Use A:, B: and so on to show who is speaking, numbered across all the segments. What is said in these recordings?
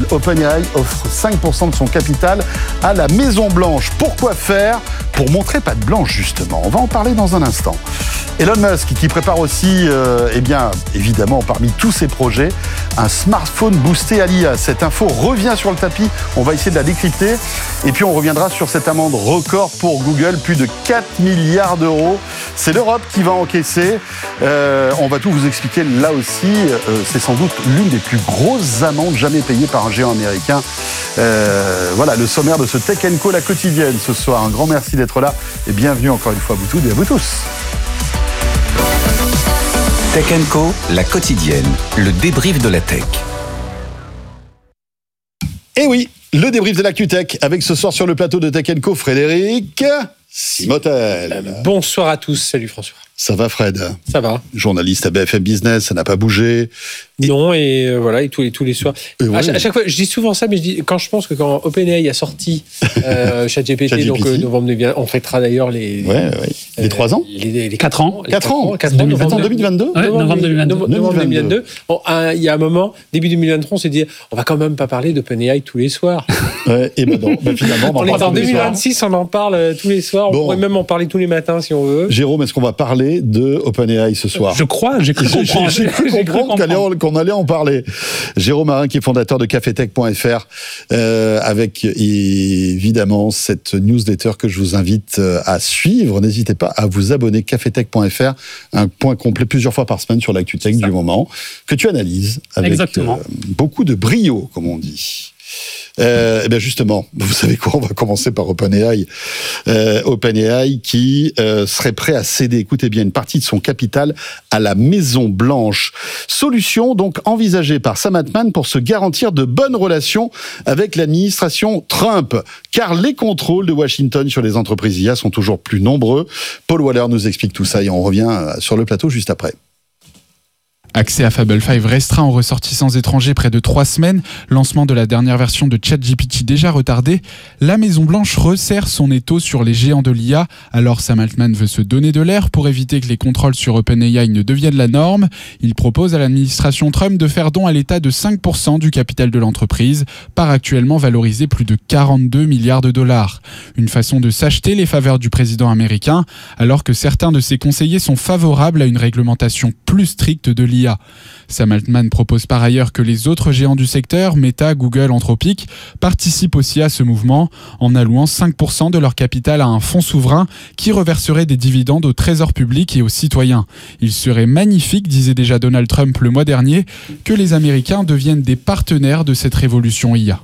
A: OpenAI offre 5% de son capital à la Maison-Blanche. Pourquoi faire ? Pour montrer patte blanche, justement. On va en parler dans un instant. Elon Musk, qui prépare aussi, évidemment, parmi tous ses projets, un smartphone boosté à l'IA. Cette info revient sur le tapis. On va essayer de la décrypter. Et puis, on reviendra sur cette amende record pour Google, plus de 4 milliards d'euros. C'est l'Europe qui va encaisser. On va tout vous expliquer là aussi. C'est sans doute l'une des plus grosses amendes jamais payées par un géant américain. Voilà le sommaire de ce Tech & Co, la quotidienne ce soir. Un grand merci d'être là et bienvenue encore une fois à vous toutes et à vous tous.
B: Tech & Co, la quotidienne, le débrief de la tech.
A: Et oui, le débrief de l'actu tech avec ce soir sur le plateau de Tech & Co, Frédéric Simotel.
C: Bonsoir à tous, salut François.
A: Ça va Fred ?
C: Ça va.
A: Journaliste à BFM Business, ça n'a pas bougé.
C: Non, et voilà, et tous les soirs. À chaque fois, je dis souvent ça, mais quand OpenAI a sorti ChatGPT, donc novembre 2020, on fêtera d'ailleurs les
A: 3 ans
C: les 4 ans.
A: 4 ans 2022
C: Novembre 2022. Bon, il y a un moment, début 2023, on s'est dit, on va quand même pas parler d'OpenAI tous les soirs.
A: Et ben non, finalement,
C: on est en 2026, on en parle tous les soirs. On pourrait même en parler tous les matins si on veut.
A: Jérôme, est-ce qu'on va parler de OpenAI ce soir ?
D: Je crois, j'ai cru comprendre
A: qu'on allait en parler. Jérôme Marin, qui est fondateur de cafetech.fr, avec évidemment cette newsletter que je vous invite à suivre. N'hésitez pas à vous abonner, cafetech.fr, un point complet plusieurs fois par semaine sur l'actu tech du moment, que tu analyses avec beaucoup de brio, comme on dit. Et bien justement, vous savez quoi, on va commencer par OpenAI. OpenAI qui serait prêt à céder, écoutez bien, une partie de son capital à la Maison-Blanche. Solution donc envisagée par Sam Altman pour se garantir de bonnes relations avec l'administration Trump. Car les contrôles de Washington sur les entreprises IA sont toujours plus nombreux. Paul Waller nous explique tout ça et on revient sur le plateau juste après.
E: Accès à Fable 5 restreint aux ressortissants étrangers près de 3 semaines, lancement de la dernière version de ChatGPT déjà retardé, la Maison-Blanche resserre son étau sur les géants de l'IA, alors Sam Altman veut se donner de l'air pour éviter que les contrôles sur OpenAI ne deviennent la norme. Il propose à l'administration Trump de faire don à l'État de 5% du capital de l'entreprise, par actuellement valorisé plus de 42 milliards de dollars. Une façon de s'acheter les faveurs du président américain, alors que certains de ses conseillers sont favorables à une réglementation plus stricte de l'IA. Sam Altman propose par ailleurs que les autres géants du secteur, Meta, Google, Anthropic, participent aussi à ce mouvement en allouant 5% de leur capital à un fonds souverain qui reverserait des dividendes au trésor public et aux citoyens. Il serait magnifique, disait déjà Donald Trump le mois dernier, que les Américains deviennent des partenaires de cette révolution IA.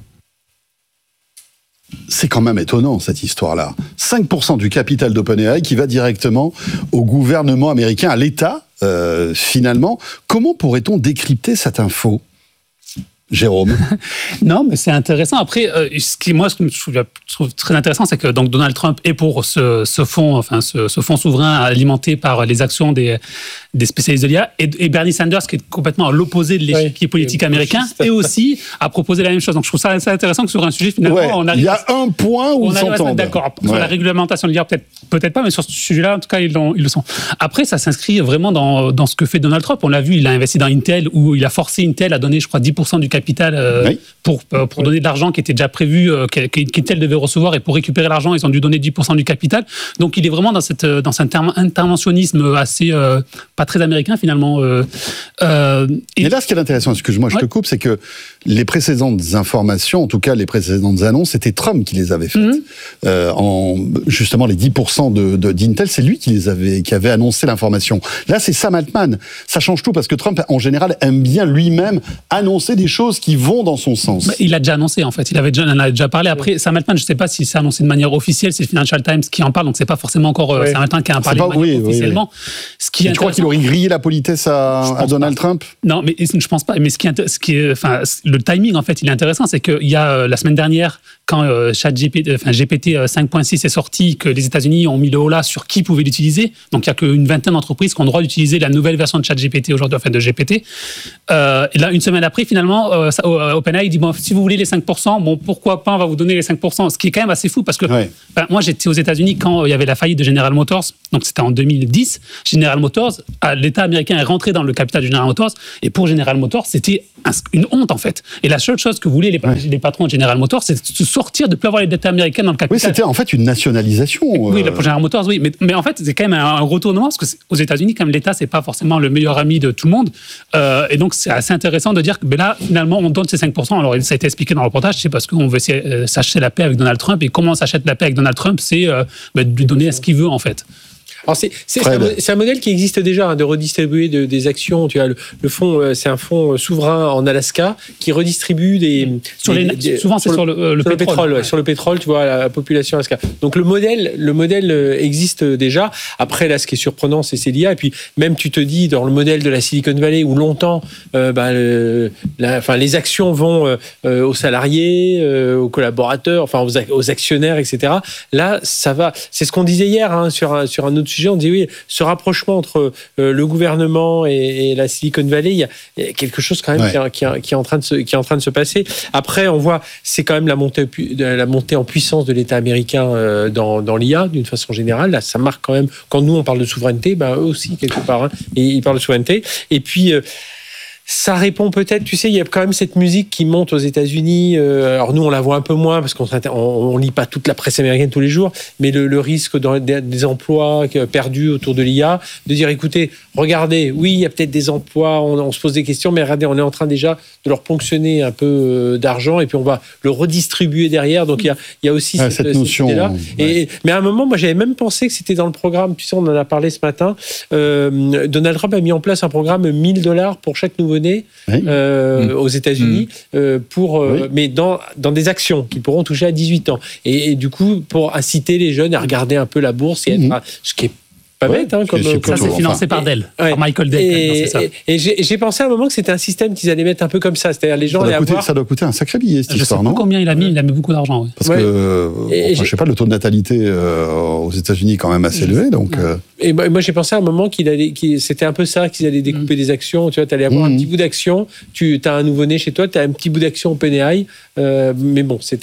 A: C'est quand même étonnant, cette histoire-là. 5% du capital d'OpenAI qui va directement au gouvernement américain, à l'État, finalement. Comment pourrait-on décrypter cette info ? Jérôme.
D: Non, mais c'est intéressant. Après, ce que je trouve très intéressant, c'est que donc Donald Trump est pour ce fonds souverain alimenté par les actions des spécialistes de l'IA, et Bernie Sanders, qui est complètement à l'opposé de l'échiquier politique américain, et aussi a proposé la même chose. Donc je trouve ça assez intéressant que sur un sujet finalement, on arrive.
A: Il y a un point où ils s'entendent.
D: D'accord. Sur la réglementation de l'IA, peut-être pas, mais sur ce sujet-là, en tout cas, ils le sont. Après, ça s'inscrit vraiment dans ce que fait Donald Trump. On l'a vu, il a investi dans Intel, où il a forcé Intel à donner, je crois, 10% du capital pour donner de l'argent qui était déjà prévu, qu'Intel devait recevoir, et pour récupérer l'argent, ils ont dû donner 10% du capital. Donc il est vraiment dans cet interventionnisme assez pas très américain finalement.
A: Et là, ce qui est intéressant, excuse-moi, je te coupe, c'est que les précédentes informations, en tout cas les précédentes annonces, c'était Trump qui les avait faites. Justement, les 10% d'Intel, c'est lui qui avait annoncé l'information. Là, c'est Sam Altman. Ça change tout parce que Trump, en général, aime bien lui-même annoncer des choses qui vont dans son sens.
D: Il a déjà annoncé, en fait. Il en a déjà parlé. Après, Sam Altman, je ne sais pas si c'est annoncé de manière officielle, c'est le Financial Times qui en parle, donc c'est pas forcement encore Sam Altman qui en parle officiellement.
A: Tu crois qu'il aurait grillé la politesse à Donald Trump ?
D: Non, mais je pense pas. Mais le timing, en fait, il est intéressant, c'est qu'il y a la semaine dernière, quand GPT 5.6 est sorti, que les États-Unis ont mis le holà sur qui pouvait l'utiliser. Donc il y a qu'une vingtaine d'entreprises qui ont le droit d'utiliser la nouvelle version de ChatGPT aujourd'hui, de GPT. Et là, une semaine après, finalement, OpenAI dit si vous voulez les 5%, pourquoi pas, on va vous donner les 5%. Ce qui est quand même assez fou parce que moi, j'étais aux États-Unis quand il y avait la faillite de General Motors. Donc c'était en 2010. General Motors, l'État américain est rentré dans le capital de General Motors. Et pour General Motors, c'était une honte, en fait. Et la seule chose que voulaient les patrons de General Motors, c'est de sortir, de ne plus avoir les dettes américaines dans le capital.
A: Oui, c'était en fait une nationalisation.
D: Oui, pour General Motors, oui. Mais en fait, c'est quand même un retournement, parce qu'aux États-Unis, quand même, l'État, c'est pas forcément le meilleur ami de tout le monde. Et donc, c'est assez intéressant de dire que là, finalement, on donne ces 5%. Alors, ça a été expliqué dans le reportage, c'est parce qu'on veut s'acheter la paix avec Donald Trump. Et comment on s'achète la paix avec Donald Trump, c'est de lui donner ce qu'il veut, en fait.
C: Alors c'est un modèle qui existe déjà, de redistribuer des actions. Tu vois, le fonds, c'est un fonds souverain en Alaska qui redistribue
D: souvent c'est sur le pétrole.
C: Ouais. Sur le pétrole, tu vois, la population Alaska. Donc le modèle existe déjà. Après, là, ce qui est surprenant, c'est l'IA. Et puis même, tu te dis, dans le modèle de la Silicon Valley, où longtemps, les actions vont aux salariés, aux collaborateurs, enfin aux actionnaires, etc. Là, ça va. C'est ce qu'on disait hier sur un autre sujet. On dit oui, ce rapprochement entre le gouvernement et la Silicon Valley, il y a quelque chose quand même qui est en train de se passer. Après, on voit, c'est quand même la montée en puissance de l'État américain dans l'IA d'une façon générale. Là, ça marque quand même. Quand nous on parle de souveraineté, eux aussi quelque part, et ils parlent de souveraineté. Et puis ça répond peut-être, tu sais, il y a quand même cette musique qui monte aux États-Unis. Alors nous, on la voit un peu moins parce qu'on lit pas toute la presse américaine tous les jours, mais le risque des emplois perdus autour de l'IA, de dire, écoutez, regardez, oui, il y a peut-être des emplois, on se pose des questions, mais regardez, on est en train déjà de leur ponctionner un peu d'argent et puis on va le redistribuer derrière. Donc il y a aussi cette notion là. Ouais. Mais à un moment, moi, j'avais même pensé que c'était dans le programme. Tu sais, on en a parlé ce matin. Donald Trump a mis en place un programme $1,000 pour chaque nouveau-né aux États-Unis, mais dans des actions qu'ils pourront toucher à 18 ans. Et du coup, pour inciter les jeunes à regarder un peu la bourse et être ce qui est pas bête, comme
D: ça, c'est financé par Dell, par Michael Dell.
C: Et j'ai pensé à un moment que c'était un système qu'ils allaient mettre un peu comme ça, c'est-à-dire les gens
A: ça doit coûter un sacré billet, cette histoire, non ?
D: Je sais pas combien il a mis beaucoup d'argent. Oui.
A: Parce que, je sais pas, le taux de natalité aux États-Unis est quand même assez élevé, donc.
C: Et moi, j'ai pensé à un moment c'était un peu ça, qu'ils allaient découper des actions. Tu vois, t'allais avoir un petit bout d'action. Tu as un nouveau-né chez toi, tu as un petit bout d'action OpenAI. Mais bon, c'est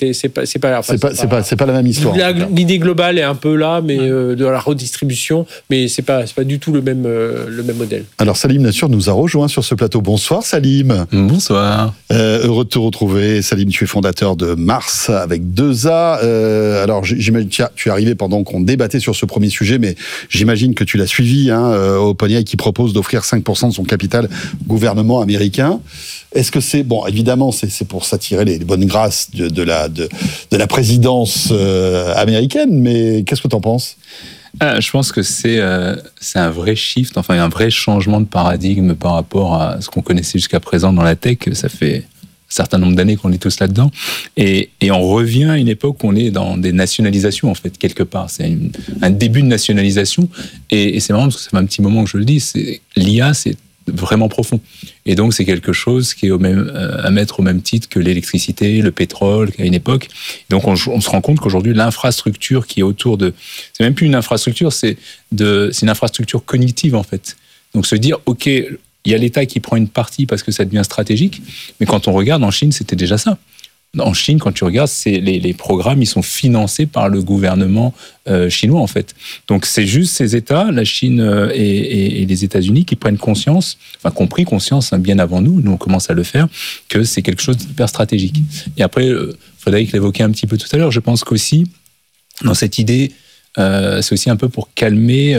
C: pas la même histoire. L'idée globale est un peu là, mais de la redistribution. Mais c'est pas du tout le même modèle.
A: Alors Salim Nassur nous a rejoint sur ce plateau. Bonsoir Salim.
F: Bonsoir.
A: Heureux de te retrouver. Salim, tu es fondateur de Mars avec 2 A. Alors j'imagine tu es arrivé pendant qu'on débattait sur ce premier sujet, mais j'imagine que tu l'as suivi, OpenAI qui propose d'offrir 5% de son capital au gouvernement américain. Est-ce que c'est, bon, évidemment, c'est pour s'attirer les bonnes grâces de la présidence américaine, mais qu'est-ce que tu en penses ?
F: Je pense que c'est un vrai shift, enfin un vrai changement de paradigme par rapport à ce qu'on connaissait jusqu'à présent dans la tech. Ça fait un certain nombre d'années qu'on est tous là-dedans. Et on revient à une époque où on est dans des nationalisations, en fait, quelque part. C'est un début de nationalisation. Et c'est marrant parce que ça fait un petit moment que je le dis, l'IA, c'est vraiment profond. Et donc, c'est quelque chose qui est à mettre au même titre que l'électricité, le pétrole, qu'à une époque. Donc, on se rend compte qu'aujourd'hui, l'infrastructure qui est autour c'est même plus une infrastructure, c'est une infrastructure cognitive, en fait. Donc, se dire, OK, il y a l'État qui prend une partie parce que ça devient stratégique, mais quand on regarde en Chine, c'était déjà ça. En Chine, quand tu regardes, les programmes, ils sont financés par le gouvernement chinois, en fait. Donc, c'est juste ces États, la Chine et les États-Unis, qui prennent conscience, qui ont pris conscience bien avant nous on commence à le faire, que c'est quelque chose d'hyper stratégique. Et après, Frédéric l'évoquait un petit peu tout à l'heure, je pense qu'aussi, dans cette idée, c'est aussi un peu pour calmer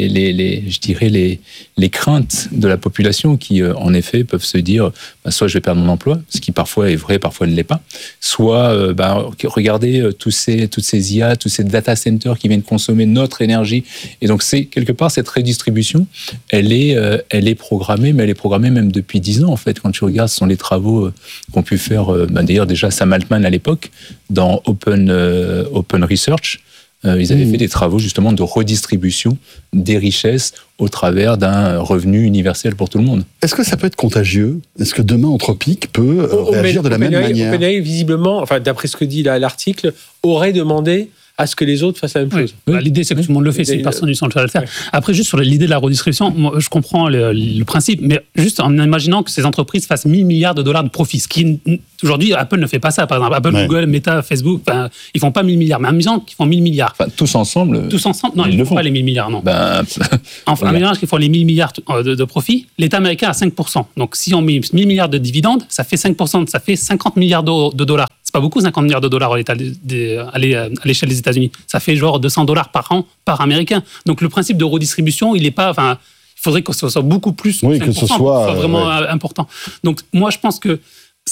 F: les craintes de la population qui, en effet, peuvent se dire soit je vais perdre mon emploi, ce qui parfois est vrai, parfois ne l'est pas, soit regardez toutes ces IA, tous ces data centers qui viennent consommer notre énergie. Et donc, c'est quelque part cette redistribution, elle est programmée, mais elle est programmée même depuis 10 ans, en fait. Quand tu regardes, ce sont les travaux qu'ont pu faire, d'ailleurs, déjà Sam Altman à l'époque, dans Open Research. Ils avaient fait des travaux justement de redistribution des richesses au travers d'un revenu universel pour tout le monde.
A: Est-ce que ça peut être contagieux ? Est-ce que demain Anthropic peut réagir de la même manière ?
C: OpenAI, visiblement, d'après ce que dit l'article, aurait demandé à ce que les autres fassent la même chose.
D: Bah, l'idée, c'est que tout le monde le fait, si personne ne sent le faire. Après, juste sur l'idée de la redistribution, moi, je comprends le principe, mais juste en imaginant que ces entreprises fassent 1000 milliards de dollars de profit, ce qui, aujourd'hui, Apple ne fait pas ça, par exemple. Apple, Google, Meta, Facebook, ils font pas 1000 milliards, mais en amusant qu'ils font 1000 milliards.
F: Enfin, tous ensemble,
D: non, ils ne font pas les 1000 milliards, non. En imaginant qu'ils font les 1000 milliards de profit, l'État américain a 5%. Donc, si on met 1000 milliards de dividendes, ça fait 5%, ça fait 50 milliards de dollars. C'est pas beaucoup, 50 milliards de dollars à l'échelle des États-Unis. Ça fait genre $200 par an par Américain. Donc le principe de redistribution, il faudrait que ce soit beaucoup plus.
A: Oui, que ce soit
D: vraiment important. Donc moi, je pense que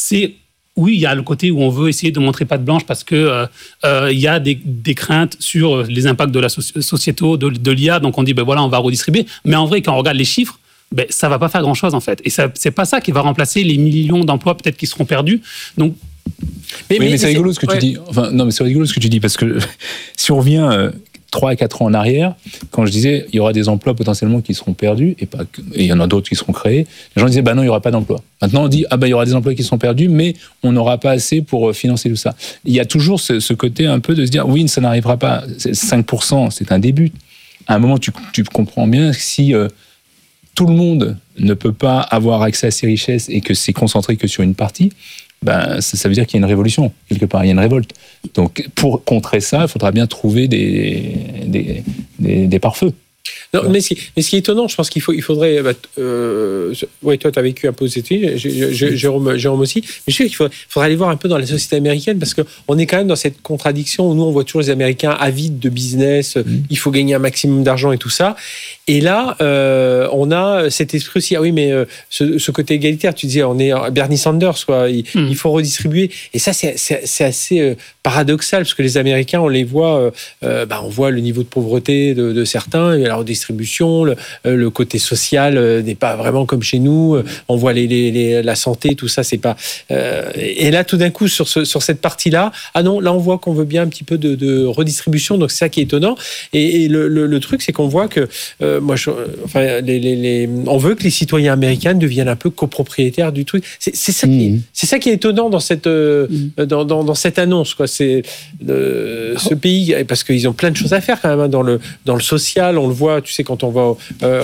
D: oui, il y a le côté où on veut essayer de montrer patte blanche parce que il y a des craintes sur les impacts de la sociétaux, de l'IA. Donc on dit, on va redistribuer. Mais en vrai, quand on regarde les chiffres, ça va pas faire grand-chose en fait. Et c'est pas ça qui va remplacer les millions d'emplois peut-être qui seront perdus. Donc
F: mais c'est rigolo ce que tu dis. Enfin, non, mais c'est rigolo ce que tu dis parce que si on revient 3 à 4 ans en arrière, quand je disais il y aura des emplois potentiellement qui seront perdus et il y en a d'autres qui seront créés, les gens disaient non, il n'y aura pas d'emplois. Maintenant on dit il y aura des emplois qui seront perdus, mais on n'aura pas assez pour financer tout ça. Il y a toujours ce côté un peu de se dire oui, ça n'arrivera pas. 5%, c'est un début. À un moment, tu comprends bien que si tout le monde ne peut pas avoir accès à ces richesses et que c'est concentré que sur une partie, ça veut dire qu'il y a une révolution, quelque part, il y a une révolte. Donc, pour contrer ça, il faudra bien trouver des pare-feux.
C: Non, mais ce qui est étonnant, je pense qu'il faudrait. Toi, tu as vécu un peu aux États-Unis, Jérôme aussi. Mais je sais qu'il faudrait aller voir un peu dans la société américaine parce qu'on est quand même dans cette contradiction où nous, on voit toujours les Américains avides de business, il faut gagner un maximum d'argent et tout ça. Et là, on a cet esprit aussi. Ah oui, mais ce côté égalitaire, tu disais, on est Bernie Sanders, quoi. Il faut redistribuer. Et ça, c'est assez paradoxal parce que les Américains, on les voit, on voit le niveau de pauvreté de certains, la redistribution, le côté social n'est pas vraiment comme chez nous. On voit la santé, tout ça, c'est pas. Et là, tout d'un coup, sur cette partie-là, là, on voit qu'on veut bien un petit peu de redistribution. Donc c'est ça qui est étonnant. Et le truc, c'est qu'on voit que on veut que les citoyens américains deviennent un peu copropriétaires du truc. C'est ça qui est étonnant dans cette dans cette annonce, quoi. C'est ce pays, parce qu'ils ont plein de choses à faire quand même dans le social. On le voit, tu sais, quand on va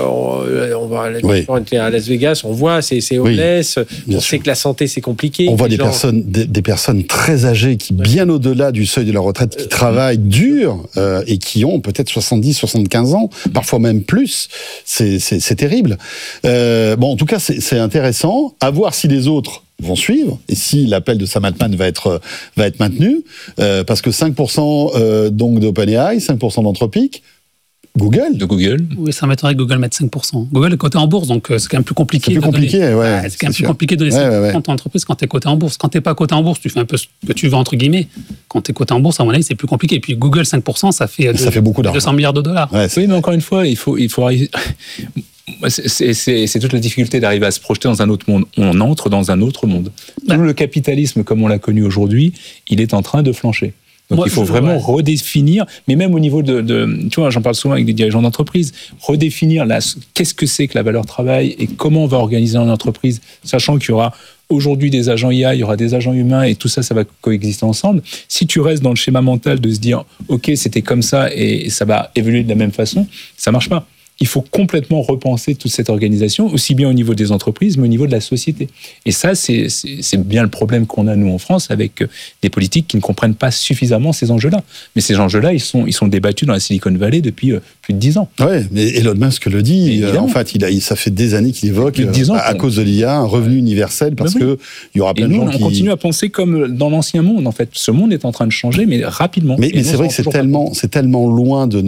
C: à Las Vegas, on voit c'est homeless. On sait que la santé c'est compliqué.
A: On voit des personnes très âgées qui, bien au-delà du seuil de la retraite, qui travaillent dur et qui ont peut-être 70, 75 ans, parfois même plus. C'est terrible. En tout cas, c'est intéressant. À voir si les autres vont suivre et si l'appel de Sam Altman va être maintenu, parce que 5% donc d'OpenAI, 5% d'Anthropic, Google.
D: Oui, ça m'étonnerait que Google mette 5%. Google est coté en bourse, donc c'est quand même plus compliqué.
A: C'est quand même plus
D: compliqué de donner 5% de entreprise quand tu es coté en bourse. Quand tu n'es pas coté en bourse, tu fais un peu ce que tu veux, entre guillemets. Quand tu es coté en bourse, à mon avis, c'est plus compliqué. Et puis Google, 5%, ça fait
A: beaucoup d'argent.
D: 200 milliards de dollars.
F: Oui, mais encore une fois, il faut arriver. C'est toute la difficulté d'arriver à se projeter dans un autre monde. On entre dans un autre monde. Tout le capitalisme, comme on l'a connu aujourd'hui, il est en train de flancher. Donc il faut vraiment redéfinir, mais même au niveau tu vois, j'en parle souvent avec des dirigeants d'entreprise, redéfinir qu'est-ce que c'est que la valeur travail et comment on va organiser une entreprise, sachant qu'il y aura aujourd'hui des agents IA, il y aura des agents humains et tout ça, ça va coexister ensemble. Si tu restes dans le schéma mental de se dire, ok, c'était comme ça et ça va évoluer de la même façon, ça marche pas. Il faut complètement repenser toute cette organisation, aussi bien au niveau des entreprises, mais au niveau de la société. Et ça, c'est bien le problème qu'on a, nous, en France, avec des politiques qui ne comprennent pas suffisamment ces enjeux-là. Mais ces enjeux-là, ils sont débattus dans la Silicon Valley depuis plus de 10 ans.
A: Oui, mais Elon Musk le dit. En fait, ça fait des années qu'il évoque, à cause de l'IA, un revenu universel, parce qu'il y aura plein de gens qui...
F: on continue à penser comme dans l'ancien monde, en fait. Ce monde est en train de changer, mais rapidement.
A: Mais c'est vrai que c'est tellement loin de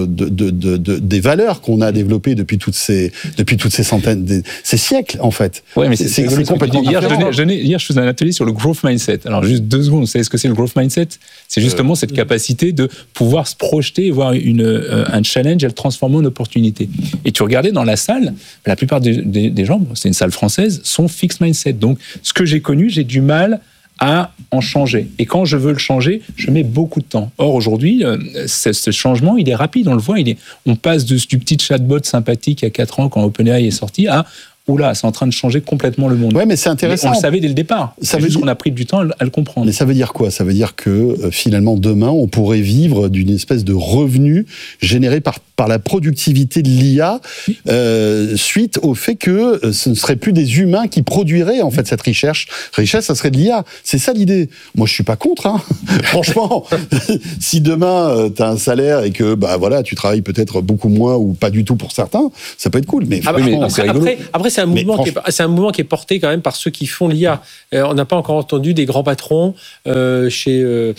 A: des valeurs qu'on a développées depuis toutes ces centaines, ces siècles, en fait.
F: Ouais, mais c'est complètement différent. Hier, je faisais un atelier sur le growth mindset. Alors, juste 2 secondes, vous savez ce que c'est le growth mindset? C'est justement cette capacité de pouvoir se projeter et voir un challenge et le transformer en opportunité. Et tu regardais dans la salle, la plupart des gens, c'est une salle française, sont fixed mindset. Donc, ce que j'ai connu, j'ai du mal à en changer. Et quand je veux le changer, je mets beaucoup de temps. Or, aujourd'hui, ce changement, il est rapide, on le voit. On passe du petit chatbot sympathique il y a 4 ans, quand OpenAI est sorti, à oula, c'est en train de changer complètement le monde.
A: Ouais, mais c'est intéressant.
F: Mais on le savait dès le départ. C'est juste qu'on a pris du temps à le comprendre.
A: Mais ça veut dire quoi ? Ça veut dire que finalement demain, on pourrait vivre d'une espèce de revenu généré par la productivité de l'IA, suite au fait que ce ne serait plus des humains qui produiraient en fait cette richesse, ça serait de l'IA. C'est ça l'idée. Moi, je suis pas contre. Hein. Franchement, si demain tu as un salaire et que voilà, tu travailles peut-être beaucoup moins ou pas du tout pour certains, ça peut être cool. Mais
C: après, c'est un mouvement qui est porté quand même par ceux qui font l'IA. On n'a pas encore entendu des grands patrons chez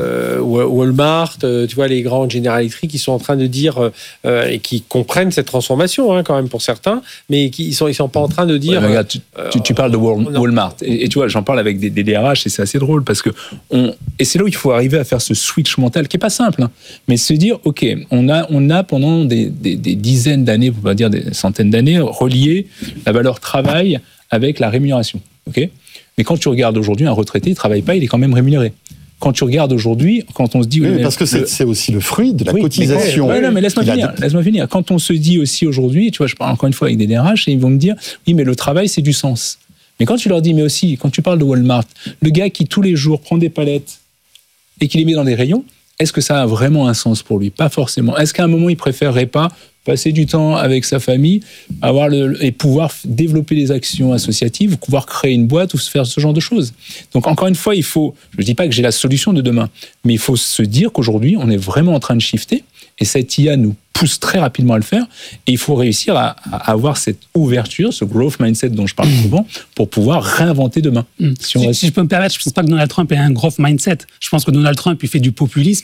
C: Walmart, tu vois, les grands General Electric qui sont en train de dire et qui comprennent cette transformation quand même pour certains, mais qui ils sont pas en train de dire.
F: Regarde, tu parles de Walmart et tu vois, j'en parle avec des DRH et c'est assez drôle parce que et c'est là où il faut arriver à faire ce switch mental qui est pas simple, hein, mais se dire ok, on a pendant des dizaines d'années, pour pas dire des centaines d'années, relié la valeur travail avec la rémunération, ok. Mais quand tu regardes aujourd'hui, un retraité, il travaille pas, il est quand même rémunéré. Quand tu regardes aujourd'hui, quand on se dit...
A: Oui, mais parce que c'est aussi le fruit de la cotisation.
F: Mais laisse-moi finir. Quand on se dit aussi aujourd'hui, tu vois, je parle encore une fois avec des DRH, et ils vont me dire, oui, mais le travail, c'est du sens. Mais quand tu leur dis, mais aussi, quand tu parles de Walmart, le gars qui tous les jours prend des palettes et qui les met dans des rayons, est-ce que ça a vraiment un sens pour lui ? Pas forcément. Est-ce qu'à un moment, il préférerait pas passer du temps avec sa famille, et pouvoir développer des actions associatives, pouvoir créer une boîte ou faire ce genre de choses. Donc encore une fois, je ne dis pas que j'ai la solution de demain, mais il faut se dire qu'aujourd'hui, on est vraiment en train de shifter et cette IA nous pousse très rapidement à le faire et il faut réussir à avoir cette ouverture, ce growth mindset dont je parle souvent, pour pouvoir réinventer demain.
D: Si je peux me permettre, je ne pense pas que Donald Trump ait un growth mindset. Je pense que Donald Trump, il fait du populisme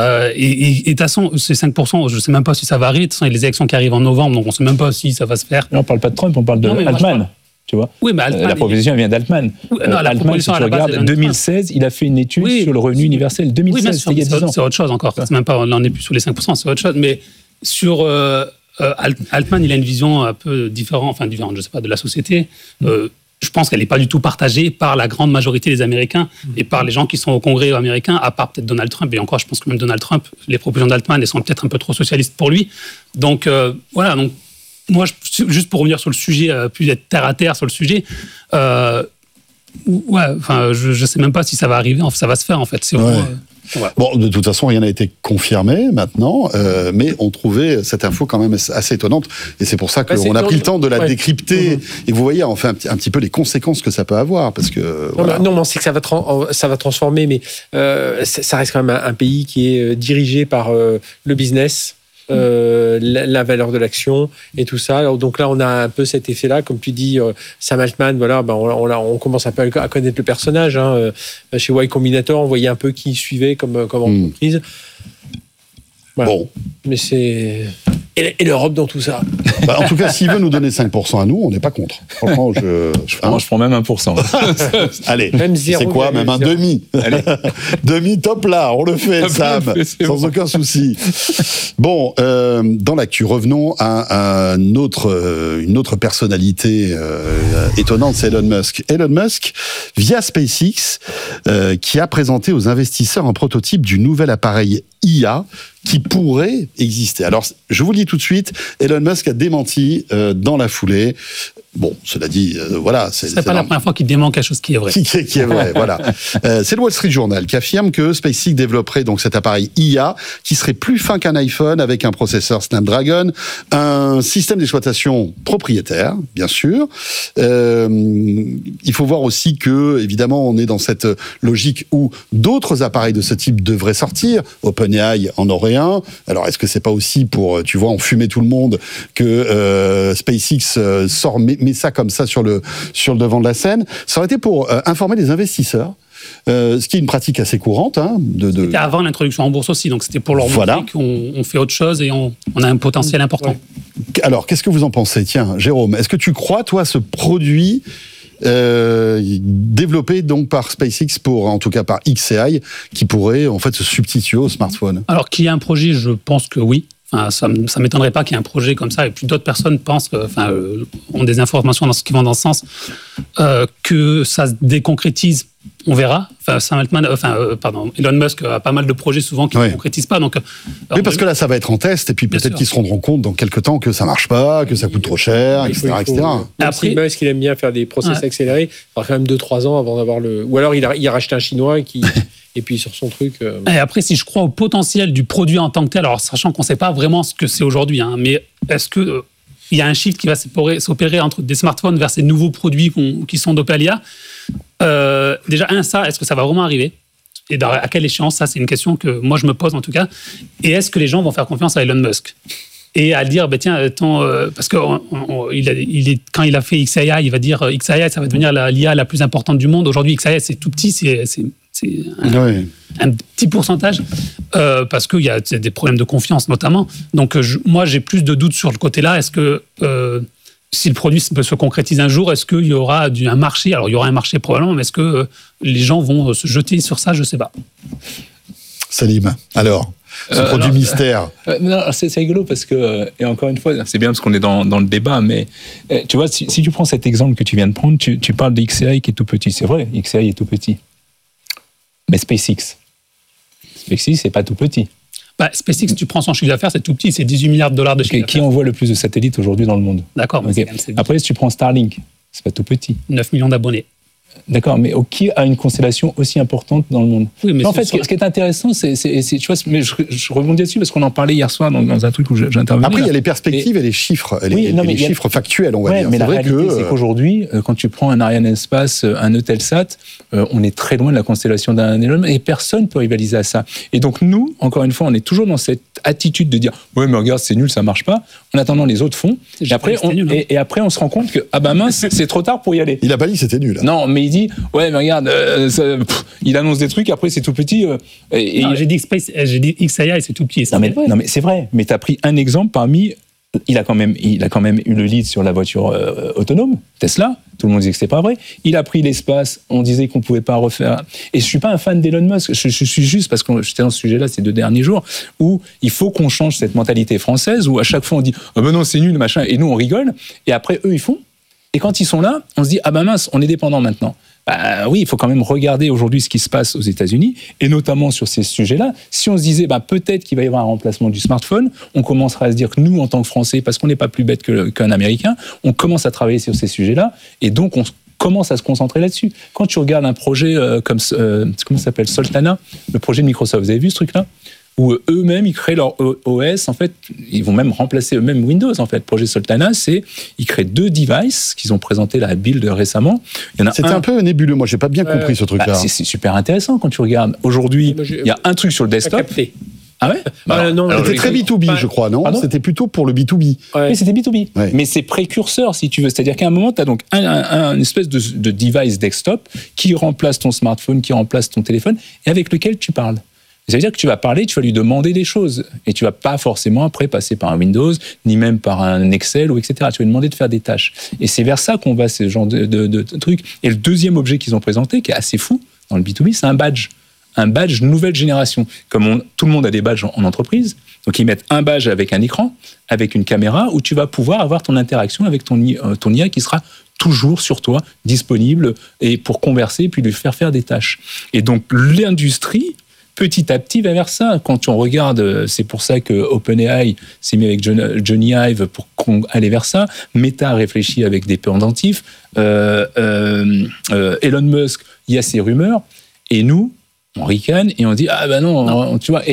D: et de toute façon, ces 5%, je ne sais même pas si ça va arriver. De toute façon, il y a les élections qui arrivent en novembre, donc on ne sait même pas si ça va se faire.
F: On ne parle pas de Trump, on parle de Altman. Tu vois,
D: oui, mais Altman,
F: la proposition vient d'Altman. Altman, si tu regardes, 2016, il a fait une étude sur le revenu universel. 2016, c'était il y a 10 ans.
D: C'est autre chose encore. C'est même pas, on n'en est plus sur les 5%, c'est autre chose. Mais sur Altman, il a une vision un peu différente, je ne sais pas, de la société. Je pense qu'elle n'est pas du tout partagée par la grande majorité des Américains et par les gens qui sont au Congrès américain, à part peut-être Donald Trump. Et encore, je pense que même Donald Trump, les propositions d'Altman, elles sont peut-être un peu trop socialistes pour lui. Donc, voilà. Donc, moi, juste pour revenir sur le sujet, plus être terre à terre sur le sujet, je ne sais même pas si ça va arriver, ça va se faire en fait. C'est vraiment,
A: Bon, de toute façon, rien n'a été confirmé maintenant, mais on trouvait cette info quand même assez étonnante, et c'est pour ça qu'on a pris le temps de la décrypter. Et vous voyez, enfin, un petit peu les conséquences que ça peut avoir, parce que
C: non, on sait que ça va transformer, mais ça reste quand même un pays qui est dirigé par le business. La valeur de l'action et tout ça. Donc là, on a un peu cet effet-là, comme tu dis, Sam Altman. Voilà, on commence un peu à connaître le personnage. Hein. Chez Y Combinator, on voyait un peu qui suivait comme entreprise. Voilà. Bon, mais c'est et l'Europe dans tout ça.
A: En tout cas, s'il veut nous donner 5% à nous, on n'est pas contre. Franchement,
F: je prends même 1%.
A: Allez, même c'est quoi, même un demi. Allez. Demi top là, on le fait, Sam, sans aucun souci. Bon, dans l'actu, revenons à une autre personnalité étonnante, c'est Elon Musk. Elon Musk, via SpaceX, qui a présenté aux investisseurs un prototype du nouvel appareil IA qui pourrait exister. Alors, je vous le dis tout de suite, Elon Musk a démenti dans la foulée. Bon, cela dit, voilà.
D: C'est pas la première fois qu'il dément quelque chose qui est vrai.
A: Qui est vrai, voilà. C'est le Wall Street Journal qui affirme que SpaceX développerait donc cet appareil IA qui serait plus fin qu'un iPhone avec un processeur Snapdragon, un système d'exploitation propriétaire, bien sûr. Il faut voir aussi que, évidemment, on est dans cette logique où d'autres appareils de ce type devraient sortir. OpenAI en aurait un. Alors, est-ce que c'est pas aussi pour, tu vois, enfumer tout le monde que SpaceX sort met ça comme ça sur le devant de la scène? Ça aurait été pour informer les investisseurs, ce qui est une pratique assez courante. Hein,
D: C'était avant l'introduction en bourse aussi, donc c'était pour leur montrer qu'on fait autre chose et on a un potentiel important.
A: Ouais. Alors, qu'est-ce que vous en pensez? Tiens, Jérôme, est-ce que tu crois, toi, ce produit développé donc par SpaceX, en tout cas par xAI, qui pourrait en fait se substituer au smartphone?
D: Alors qu'il y a un projet, je pense que oui. Enfin, ça m'étonnerait pas qu'il y ait un projet comme ça et puis d'autres personnes pensent, ont des informations qui vont dans ce sens, que ça se déconcrétise. On verra. Elon Musk a pas mal de projets souvent qui ne concrétisent pas. Donc,
A: oui, parce que là, ça va être en test, et puis peut-être qu'ils se rendront compte dans quelques temps que ça marche pas, que ça coûte trop cher, etc.
C: Après, Musk, il aime bien faire des process accélérés. Il faudra quand même 2-3 ans avant d'avoir le. Ou alors il a racheté un Chinois qui. Et puis sur son truc.
D: Et après, si je crois au potentiel du produit en tant que tel, alors sachant qu'on ne sait pas vraiment ce que c'est aujourd'hui, mais est-ce que il y a un shift qui va s'opérer entre des smartphones vers ces nouveaux produits qui sont dopés à l'IA? Déjà, est-ce que ça va vraiment arriver? Et à quelle échéance? Ça, c'est une question que moi, je me pose en tout cas. Et est-ce que les gens vont faire confiance à Elon Musk? Et à dire, parce que quand il a fait XAI, il va dire XAI, ça va devenir l'IA la plus importante du monde. Aujourd'hui, XAI, c'est tout petit, c'est un petit pourcentage, parce qu'il y a des problèmes de confiance notamment. Donc moi, j'ai plus de doutes sur le côté-là. Est-ce que si le produit peut se concrétiser un jour, est-ce qu'il y aura un marché? Alors il y aura un marché probablement, mais est-ce que les gens vont se jeter sur ça? Je ne sais pas.
A: Salim, alors ce produit mystère.
F: C'est rigolo parce que, et encore une fois, c'est bien parce qu'on est dans le débat, mais tu vois, si tu prends cet exemple que tu viens de prendre, tu parles de XAI qui est tout petit. C'est vrai, XAI est tout petit. Mais SpaceX, c'est pas tout petit.
D: SpaceX, tu prends son chiffre d'affaires, c'est tout petit, c'est 18 milliards de dollars de chiffre d'affaires.
F: Qui envoie le plus de satellites aujourd'hui dans le monde?
D: D'accord.
F: Okay. Après, si tu prends Starlink, c'est pas tout petit.
D: 9 millions d'abonnés.
F: D'accord, mais qui a une constellation aussi importante dans le monde?
D: Oui, mais
F: en fait, ce qui est intéressant, c'est tu vois, mais je rebondis dessus parce qu'on en parlait hier soir dans un truc où j'intervenais.
A: Après, il y a les perspectives et les chiffres, les chiffres factuels, on va dire.
F: Mais la réalité, c'est qu'aujourd'hui, quand tu prends un Ariane Espace, un Eutelsat, on est très loin de la constellation d'un Elon et personne ne peut rivaliser à ça. Et donc nous, encore une fois, on est toujours dans cette attitude de dire ouais, mais regarde, c'est nul, ça marche pas. En attendant, les autres font. Et après, on se rend compte que mince, c'est trop tard pour y aller.
A: Il a pas dit que c'était nul.
F: Non, mais il dit ouais, mais regarde, il annonce des trucs, après c'est tout petit.
D: J'ai dit XAI, c'est tout petit.
F: Non, mais c'est vrai. Mais tu as pris un exemple parmi. Il a quand même eu le lead sur la voiture autonome, Tesla. Tout le monde disait que c'était pas vrai. Il a pris l'espace. On disait qu'on pouvait pas refaire. Et je suis pas un fan d'Elon Musk. Je suis juste parce que j'étais dans ce sujet-là ces 2 derniers jours où il faut qu'on change cette mentalité française où à chaque fois on dit ah ben non c'est nul machin et nous on rigole et après eux ils font. Et quand ils sont là, on se dit ah ben mince on est dépendant maintenant. Oui, il faut quand même regarder aujourd'hui ce qui se passe aux États-Unis, et notamment sur ces sujets-là. Si on se disait, peut-être qu'il va y avoir un remplacement du smartphone, on commencera à se dire que nous, en tant que Français, parce qu'on n'est pas plus bête qu'un Américain, on commence à travailler sur ces sujets-là, et donc on commence à se concentrer là-dessus. Quand tu regardes un projet comme, comment ça s'appelle, Soltana, le projet de Microsoft, vous avez vu ce truc-là? Où eux-mêmes, ils créent leur OS, en fait, ils vont même remplacer eux-mêmes Windows, en fait. Le projet Soltana, ils créent 2 devices qu'ils ont présenté la build récemment.
A: C'était un peu nébuleux, moi, j'ai pas bien compris ce truc-là.
F: C'est super intéressant quand tu regardes. Aujourd'hui, il y a un truc sur le desktop. Ah ouais?
C: Non,
A: c'était très B2B, je crois, non? C'était plutôt pour le B2B.
F: Oui, c'était B2B. Ouais. Mais c'est précurseur, si tu veux. C'est-à-dire qu'à un moment, tu as donc un espèce de device desktop qui remplace ton smartphone, qui remplace ton téléphone, et avec lequel tu parles. Ça veut dire que tu vas parler, tu vas lui demander des choses. Et tu vas pas forcément après passer par un Windows, ni même par un Excel, ou etc. Tu vas lui demander de faire des tâches. Et c'est vers ça qu'on va, ce genre de trucs. Et le deuxième objet qu'ils ont présenté, qui est assez fou dans le B2B, c'est un badge. Un badge nouvelle génération. Comme tout le monde a des badges en entreprise, donc ils mettent un badge avec un écran, avec une caméra, où tu vas pouvoir avoir ton interaction avec ton IA qui sera toujours sur toi, disponible, et pour converser, puis lui faire des tâches. Et donc l'industrie, petit à petit, va vers ça. Quand on regarde, c'est pour ça que OpenAI s'est mis avec Johnny Ive pour aller vers ça. Meta réfléchit avec des pendentifs. Elon Musk, il y a ses rumeurs. Et nous, on ricane et on dit ah ben non. Tu vois.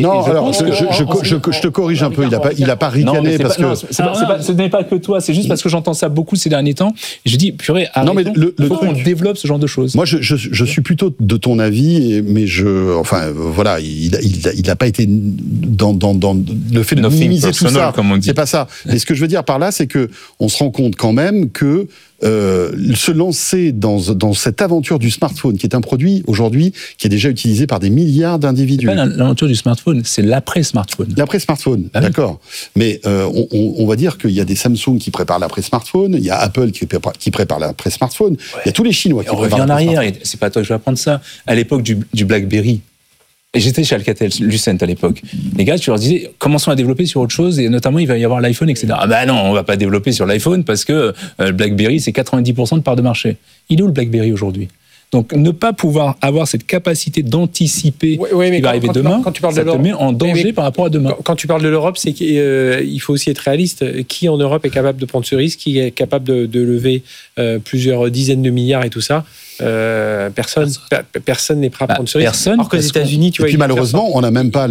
A: Je te corrige un peu. Il a pas ricané parce que
F: ce n'est pas que toi. C'est juste parce que j'entends ça beaucoup ces derniers temps. Et je dis purée. Il faut qu'on développe ce genre de choses.
A: Moi, je suis plutôt de ton avis, mais voilà, il a pas été dans le fait de minimiser tout ça. C'est pas ça. Mais ce que je veux dire par là, c'est que on se rend compte quand même que se lancer dans cette aventure du smartphone, qui est un produit aujourd'hui qui est déjà utilisé par des milliards d'individus.
F: C'est pas l'aventure du smartphone, c'est l'après-smartphone.
A: L'après-smartphone, d'accord. Mais on va dire qu'il y a des Samsung qui préparent l'après-smartphone, il y a Apple qui prépare l'après-smartphone, il y a tous les Chinois qui préparent l'après-smartphone.
F: On revient en arrière, et c'est pas toi que je vais apprendre ça. À l'époque du BlackBerry, Et j'étais chez Alcatel-Lucent à l'époque. Les gars, tu leur disais, commençons à développer sur autre chose, et notamment, il va y avoir l'iPhone, etc. Ah ben non, on va pas développer sur l'iPhone parce que le BlackBerry, c'est 90% de part de marché. Il est où le BlackBerry aujourd'hui ? Donc, ne pas pouvoir avoir cette capacité d'anticiper ce qui va arriver demain, ça te met en danger par rapport à demain.
C: Quand tu parles de l'Europe, c'est qu'il faut aussi être réaliste. Qui en Europe est capable de prendre ce risque ? Qui est capable de lever plusieurs dizaines de milliards et tout ça ? Personne n'est prêt à prendre ce risque.
F: Personne.
C: Alors qu'aux États-Unis, tu vois.
A: Et puis malheureusement, on n'a même pas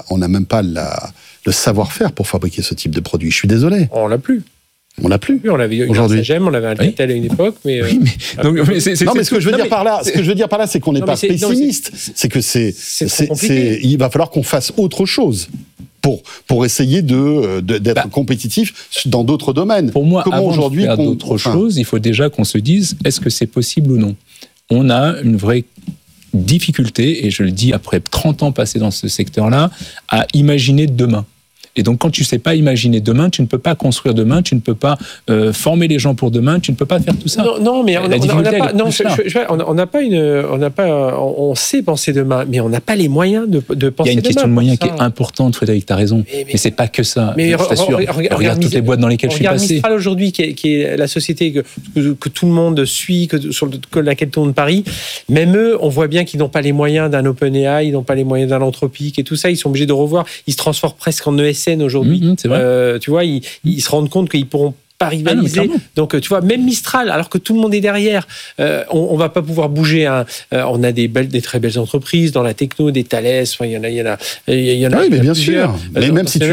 A: le savoir-faire pour fabriquer ce type de produit. Je suis désolé.
C: On l'a plus.
A: On l'a plus.
C: Oui, on l'avait eu
A: aujourd'hui.
C: On l'avait un Alcatel à une époque, mais.
A: Oui, mais ce que je veux dire par là, c'est qu'on n'est pas pessimiste. C'est que il va falloir qu'on fasse autre chose pour essayer d'être compétitif dans d'autres domaines.
F: Pour moi, avant de faire d'autres choses, il faut déjà qu'on se dise, est-ce que c'est possible ou non ? On a une vraie difficulté, et je le dis après 30 ans passés dans ce secteur-là, à imaginer demain. Et donc, quand tu ne sais pas imaginer demain, tu ne peux pas construire demain, tu ne peux pas former les gens pour demain, tu ne peux pas faire tout ça.
C: Non, mais on sait penser demain, mais on n'a pas les moyens de penser demain.
F: Il y a une question de moyens qui est importante, Frédéric, tu as raison. Mais c'est pas que ça. Mais je t'assure. Regarde toutes les boîtes dans lesquelles je suis passé.
C: Mistral aujourd'hui, qui est la société que tout le monde suit, sur laquelle tout le monde parie, même eux, on voit bien qu'ils n'ont pas les moyens d'un OpenAI, ils n'ont pas les moyens d'un Anthropic et tout ça. Ils sont obligés de revoir. Ils se transforment presque en ESN aujourd'hui.
F: C'est vrai.
C: Tu vois, ils se rendent compte qu'ils pourront pas rivaliser. Donc, tu vois, même Mistral, alors que tout le monde est derrière, on va pas pouvoir bouger. On a des très belles entreprises dans la techno, des Thales. Il y en a.
A: Oui, mais bien sûr. Mais même si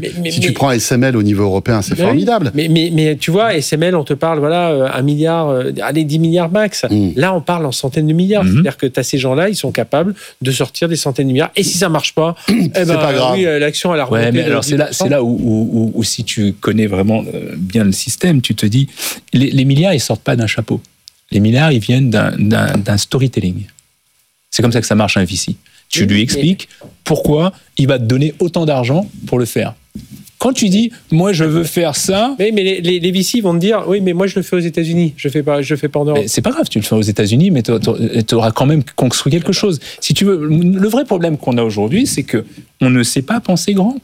A: tu prends SML au niveau européen, c'est formidable.
C: Mais tu vois, SML, on te parle, voilà, 1 milliard, allez, 10 milliards max. Là, on parle en centaines de milliards. C'est-à-dire que tu as ces gens-là, ils sont capables de sortir des centaines de milliards. Et si ça marche pas,
A: c'est pas grave.
C: Oui, l'action, elle a remonté.
F: Ouais, mais alors c'est là où si tu connais vraiment bien le système, tu te dis, les milliards, ils sortent pas d'un chapeau. Les milliards, ils viennent d'un storytelling. C'est comme ça que ça marche un VC. Tu lui expliques pourquoi il va te donner autant d'argent pour le faire. Quand tu dis, moi, je veux faire ça...
C: Oui, mais les VC vont te dire, oui, mais moi, je le fais aux États-Unis. Je fais pas en Europe.
F: C'est pas grave, tu le fais aux États-Unis, mais tu auras quand même construit quelque chose. Si tu veux, le vrai problème qu'on a aujourd'hui, c'est que on ne sait pas penser grand.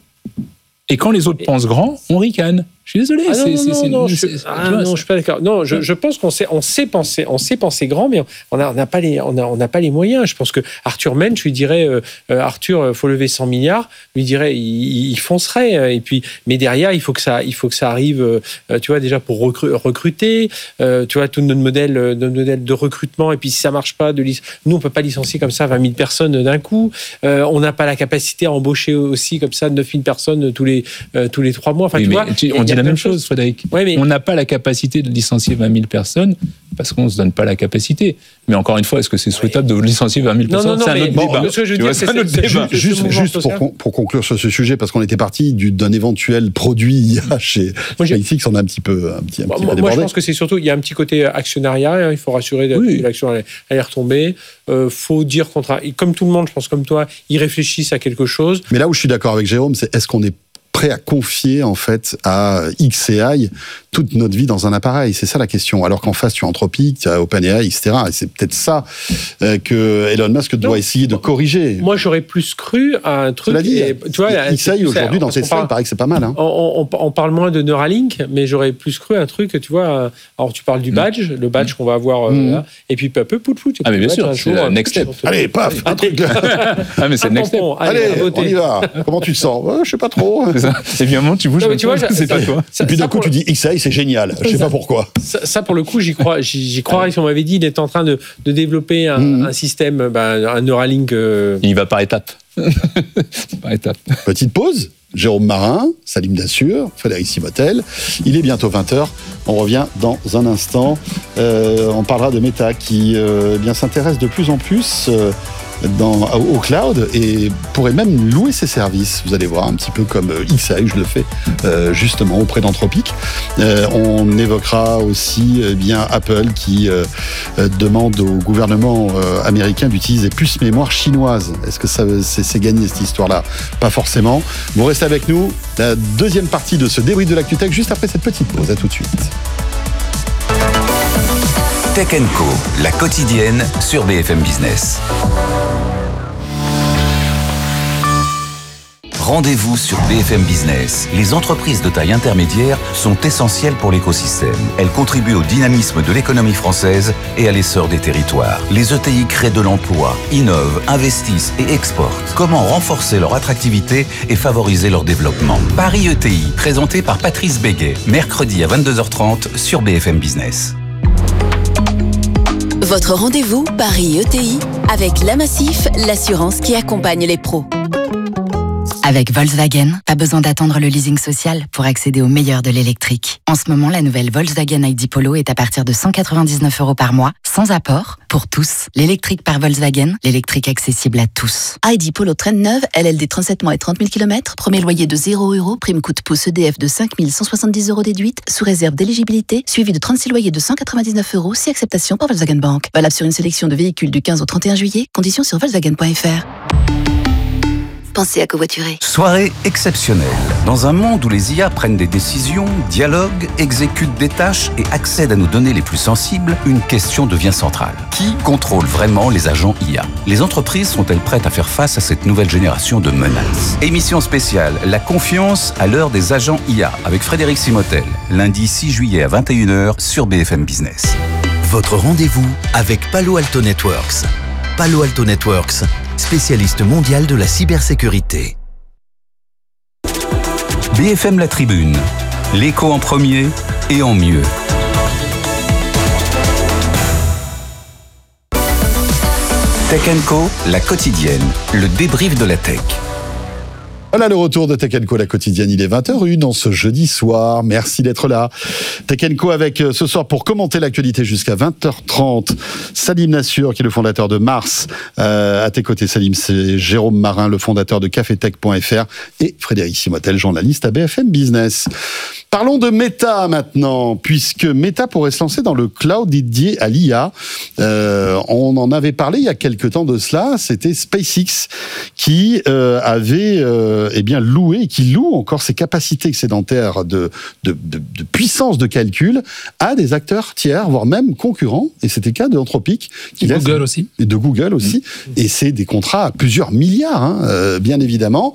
F: Et quand les autres pensent grand, on ricane. Je suis désolé.
C: Non, je suis pas d'accord. Non, je pense qu'on sait penser grand, mais on n'a pas les moyens. Je pense que Arthur Mensch lui dirait, Arthur, faut lever 100 milliards. Lui dirait, il foncerait. Et puis, mais derrière, il faut que ça arrive. Tu vois, déjà pour recruter. Tu vois, tout notre modèle de recrutement. Et puis, si ça marche pas, nous, on peut pas licencier comme ça 20 000 personnes d'un coup. On n'a pas la capacité à embaucher aussi comme ça 9 000 personnes tous les 3 mois. Enfin,
F: on dit la même chose, Frédéric.
C: Ouais, mais...
F: On n'a pas la capacité de licencier 20 000 personnes parce qu'on ne se donne pas la capacité. Mais encore une fois, est-ce que c'est souhaitable de licencier 20 000 personnes ? C'est un autre débat.
C: Ce que je veux dire, c'est un autre débat.
A: Juste pour conclure sur ce sujet, parce qu'on était parti d'un éventuel produit chez SpaceX, on a un petit peu débordé.
C: Moi, je pense que c'est surtout, il y a un petit côté actionnariat, il faut rassurer que l'action elle est retombée. Faut dire, comme tout le monde, je pense comme toi, ils réfléchissent à quelque chose.
A: Mais là où je suis d'accord avec Jérôme, c'est est-ce qu'on est prêt à confier en fait à XAI toute notre vie dans un appareil, c'est ça la question. Alors qu'en face tu as Anthropic, tu as OpenAI, etc. Et c'est peut-être ça que Elon Musk doit essayer de corriger.
C: Moi j'aurais plus cru à un truc.
A: Tu vois, XAI aujourd'hui dans tes slides, il paraît que c'est pas mal. Hein.
C: On parle moins de Neuralink, mais j'aurais plus cru à un truc. Tu vois, alors tu parles du badge, le badge qu'on va avoir là, et puis peu à peu, pout.
F: Ah mais bien sûr, c'est le next step.
A: Allez, paf, un truc.
F: Ah mais c'est le next step.
A: Allez, on y va. Comment tu te sens ? Je sais pas trop.
F: Et bien, un moment, tu bouges, c'est pas toi.
A: Et puis d'un coup, tu dis XAI, c'est génial. Je sais pas pourquoi.
C: Ça, pour le coup, j'y croirais. Si on m'avait dit, il est en train de développer un système, un Neuralink.
F: Il va par étapes. Par étapes.
A: Petite pause. Jérôme Marin, Salim Dassur, Frédéric Simotel. Il est bientôt 20h. On revient dans un instant. On parlera de Meta qui s'intéresse de plus en plus au cloud et pourrait même louer ses services. Vous allez voir, un petit peu comme XAI, je le fais justement auprès d'Anthropic. On évoquera aussi Apple qui demande au gouvernement américain d'utiliser plus mémoire chinoise. Est-ce que c'est gagné cette histoire-là ? Pas forcément. Vous restez avec nous. La deuxième partie de ce débrief de l'ActuTech juste après cette petite pause. À tout de suite.
B: Tech & Co, la quotidienne sur BFM Business. Rendez-vous sur BFM Business. Les entreprises de taille intermédiaire sont essentielles pour l'écosystème. Elles contribuent au dynamisme de l'économie française et à l'essor des territoires. Les ETI créent de l'emploi, innovent, investissent et exportent. Comment renforcer leur attractivité et favoriser leur développement? Paris ETI, présenté par Patrice Béguet, mercredi à 22h30 sur BFM Business.
G: Votre rendez-vous Paris ETI avec La Massif, l'assurance qui accompagne les pros.
H: Avec Volkswagen, pas besoin d'attendre le leasing social pour accéder au meilleur de l'électrique. En ce moment, la nouvelle Volkswagen ID Polo est à partir de 199 € par mois, sans apport, pour tous. L'électrique par Volkswagen, l'électrique accessible à tous.
G: ID Polo traîne neuve, LLD 37 mois et 30 000 km, premier loyer de 0 €, prime coup de pouce EDF de 5 170 € déduite, sous réserve d'éligibilité, suivi de 36 loyers de 199 €, si acceptation par Volkswagen Bank. Valable sur une sélection de véhicules du 15 au 31 juillet, conditions sur Volkswagen.fr. Pensez à covoiturer.
B: Soirée exceptionnelle. Dans un monde où les IA prennent des décisions, dialoguent, exécutent des tâches et accèdent à nos données les plus sensibles, une question devient centrale. Qui contrôle vraiment les agents IA? Les entreprises sont-elles prêtes à faire face à cette nouvelle génération de menaces? Émission spéciale, la confiance à l'heure des agents IA, avec Frédéric Simotel, lundi 6 juillet à 21h sur BFM Business.
I: Votre rendez-vous avec Palo Alto Networks. Palo Alto Networks, spécialiste mondial de la cybersécurité.
B: BFM La Tribune, l'écho en premier et en mieux. Tech & Co, la quotidienne, le débrief de la tech.
A: Voilà le retour de Tech & Co, la quotidienne. Il est 20h01 en ce jeudi soir. Merci d'être là. Tech & Co avec ce soir pour commenter l'actualité jusqu'à 20h30. Salim Nassur, qui est le fondateur de Mars. À tes côtés, Salim, c'est Jérôme Marin, le fondateur de cafetech.fr et Frédéric Simotel, journaliste à BFM Business. Parlons de Meta maintenant, puisque Meta pourrait se lancer dans le cloud dédié à l'IA. On en avait parlé il y a quelques temps de cela. C'était SpaceX qui avait loué, qui loue encore ses capacités excédentaires de puissance de calcul à des acteurs tiers, voire même concurrents. Et c'était le cas d'Anthropic.
D: Google aussi.
A: Et de Google aussi. Et c'est des contrats à plusieurs milliards, bien évidemment.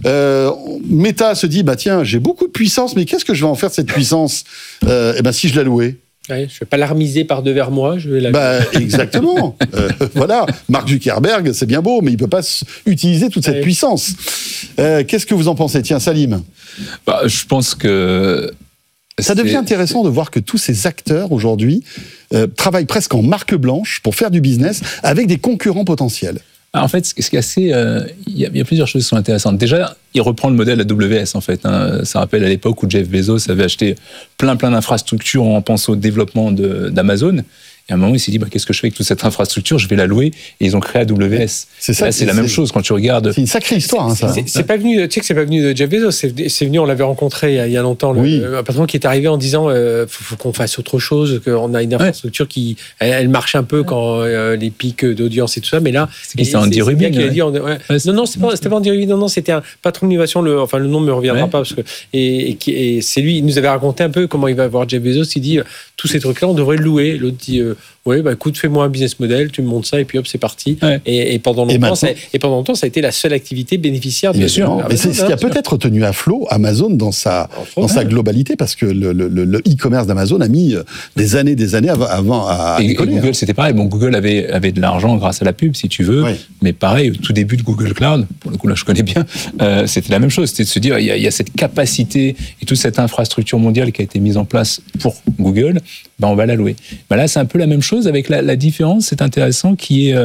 A: Meta se dit, tiens, j'ai beaucoup de puissance, mais qu'est-ce que je vais en faire de cette puissance? Si je la louais.
C: Ouais, je ne vais pas l'armiser par deux vers moi, je vais la...
A: Exactement. Voilà, Mark Zuckerberg, c'est bien beau, mais il ne peut pas utiliser toute cette puissance. Qu'est-ce que vous en pensez? Tiens, Salim.
F: Je pense que...
A: Ça devient intéressant de voir que tous ces acteurs, aujourd'hui, travaillent presque en marque blanche pour faire du business avec des concurrents potentiels.
F: En fait, ce qui est assez... Il y a plusieurs choses qui sont intéressantes. Déjà, il reprend le modèle AWS, en fait. Ça rappelle à l'époque où Jeff Bezos avait acheté plein d'infrastructures en pensant au développement d'Amazon. Et à un moment, il s'est dit, qu'est-ce que je fais avec toute cette infrastructure? Je vais la louer. Et ils ont créé AWS.
A: C'est ça.
F: Là, c'est la même chose quand tu regardes.
A: C'est une sacrée histoire, ça.
C: C'est pas venu, tu sais que c'est pas venu de Jeff Bezos. C'est venu, on l'avait rencontré il y a longtemps, un patron qui est arrivé en disant, faut qu'on fasse autre chose, qu'on a une infrastructure qui, elle marche un peu quand les pics d'audience et tout ça, mais là.
F: C'est Andy Rubin.
C: Non, c'était pas Andy Rubin, non, c'était un patron d'innovation, le nom me reviendra pas, parce que, et c'est lui, il nous avait raconté un peu comment il va voir Jeff Bezos, il dit, tous ces trucs-là, on devrait le louer. L'autre dit, écoute, fais-moi un business model, tu me montres ça, et puis hop, c'est parti. Ouais. Et pendant longtemps, ça a été la seule activité bénéficiaire de
A: Bien sûr. Mais c'est ce qui a peut-être tenu à flot Amazon dans sa globalité, parce que le e-commerce d'Amazon a mis des années avant à décoller.
F: Et Google, c'était pareil. Bon, Google avait de l'argent grâce à la pub, si tu veux. Oui. Mais pareil, au tout début de Google Cloud, pour le coup, là, je connais bien, c'était la même chose. C'était de se dire, il y a cette capacité et toute cette infrastructure mondiale qui a été mise en place pour Google, on va la louer. Là, c'est un peu la même chose avec la différence, c'est intéressant, qui est...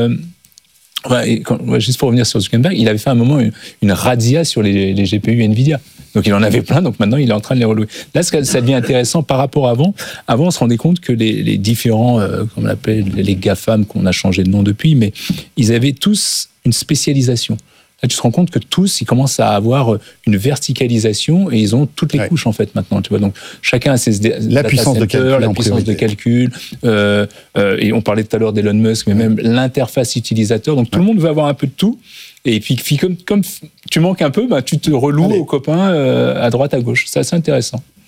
F: juste pour revenir sur Zuckerberg, il avait fait à un moment une razzia sur les GPU NVIDIA. Donc il en avait plein, donc maintenant il est en train de les relouer. Là, ça devient intéressant par rapport à avant. Avant, on se rendait compte que les différents, comme on l'appelle, les GAFAM, qu'on a changé de nom depuis, mais ils avaient tous une spécialisation. Là, tu te rends compte que tous, ils commencent à avoir une verticalisation et ils ont toutes les couches, en fait, maintenant. Tu vois, donc, chacun a ses
A: la puissance de
F: calcul. Et on parlait tout à l'heure d'Elon Musk, mais même l'interface utilisateur. Donc, tout le monde veut avoir un peu de tout. Et puis, comme tu manques un peu, tu te reloues aux copains à droite, à gauche. C'est assez intéressant.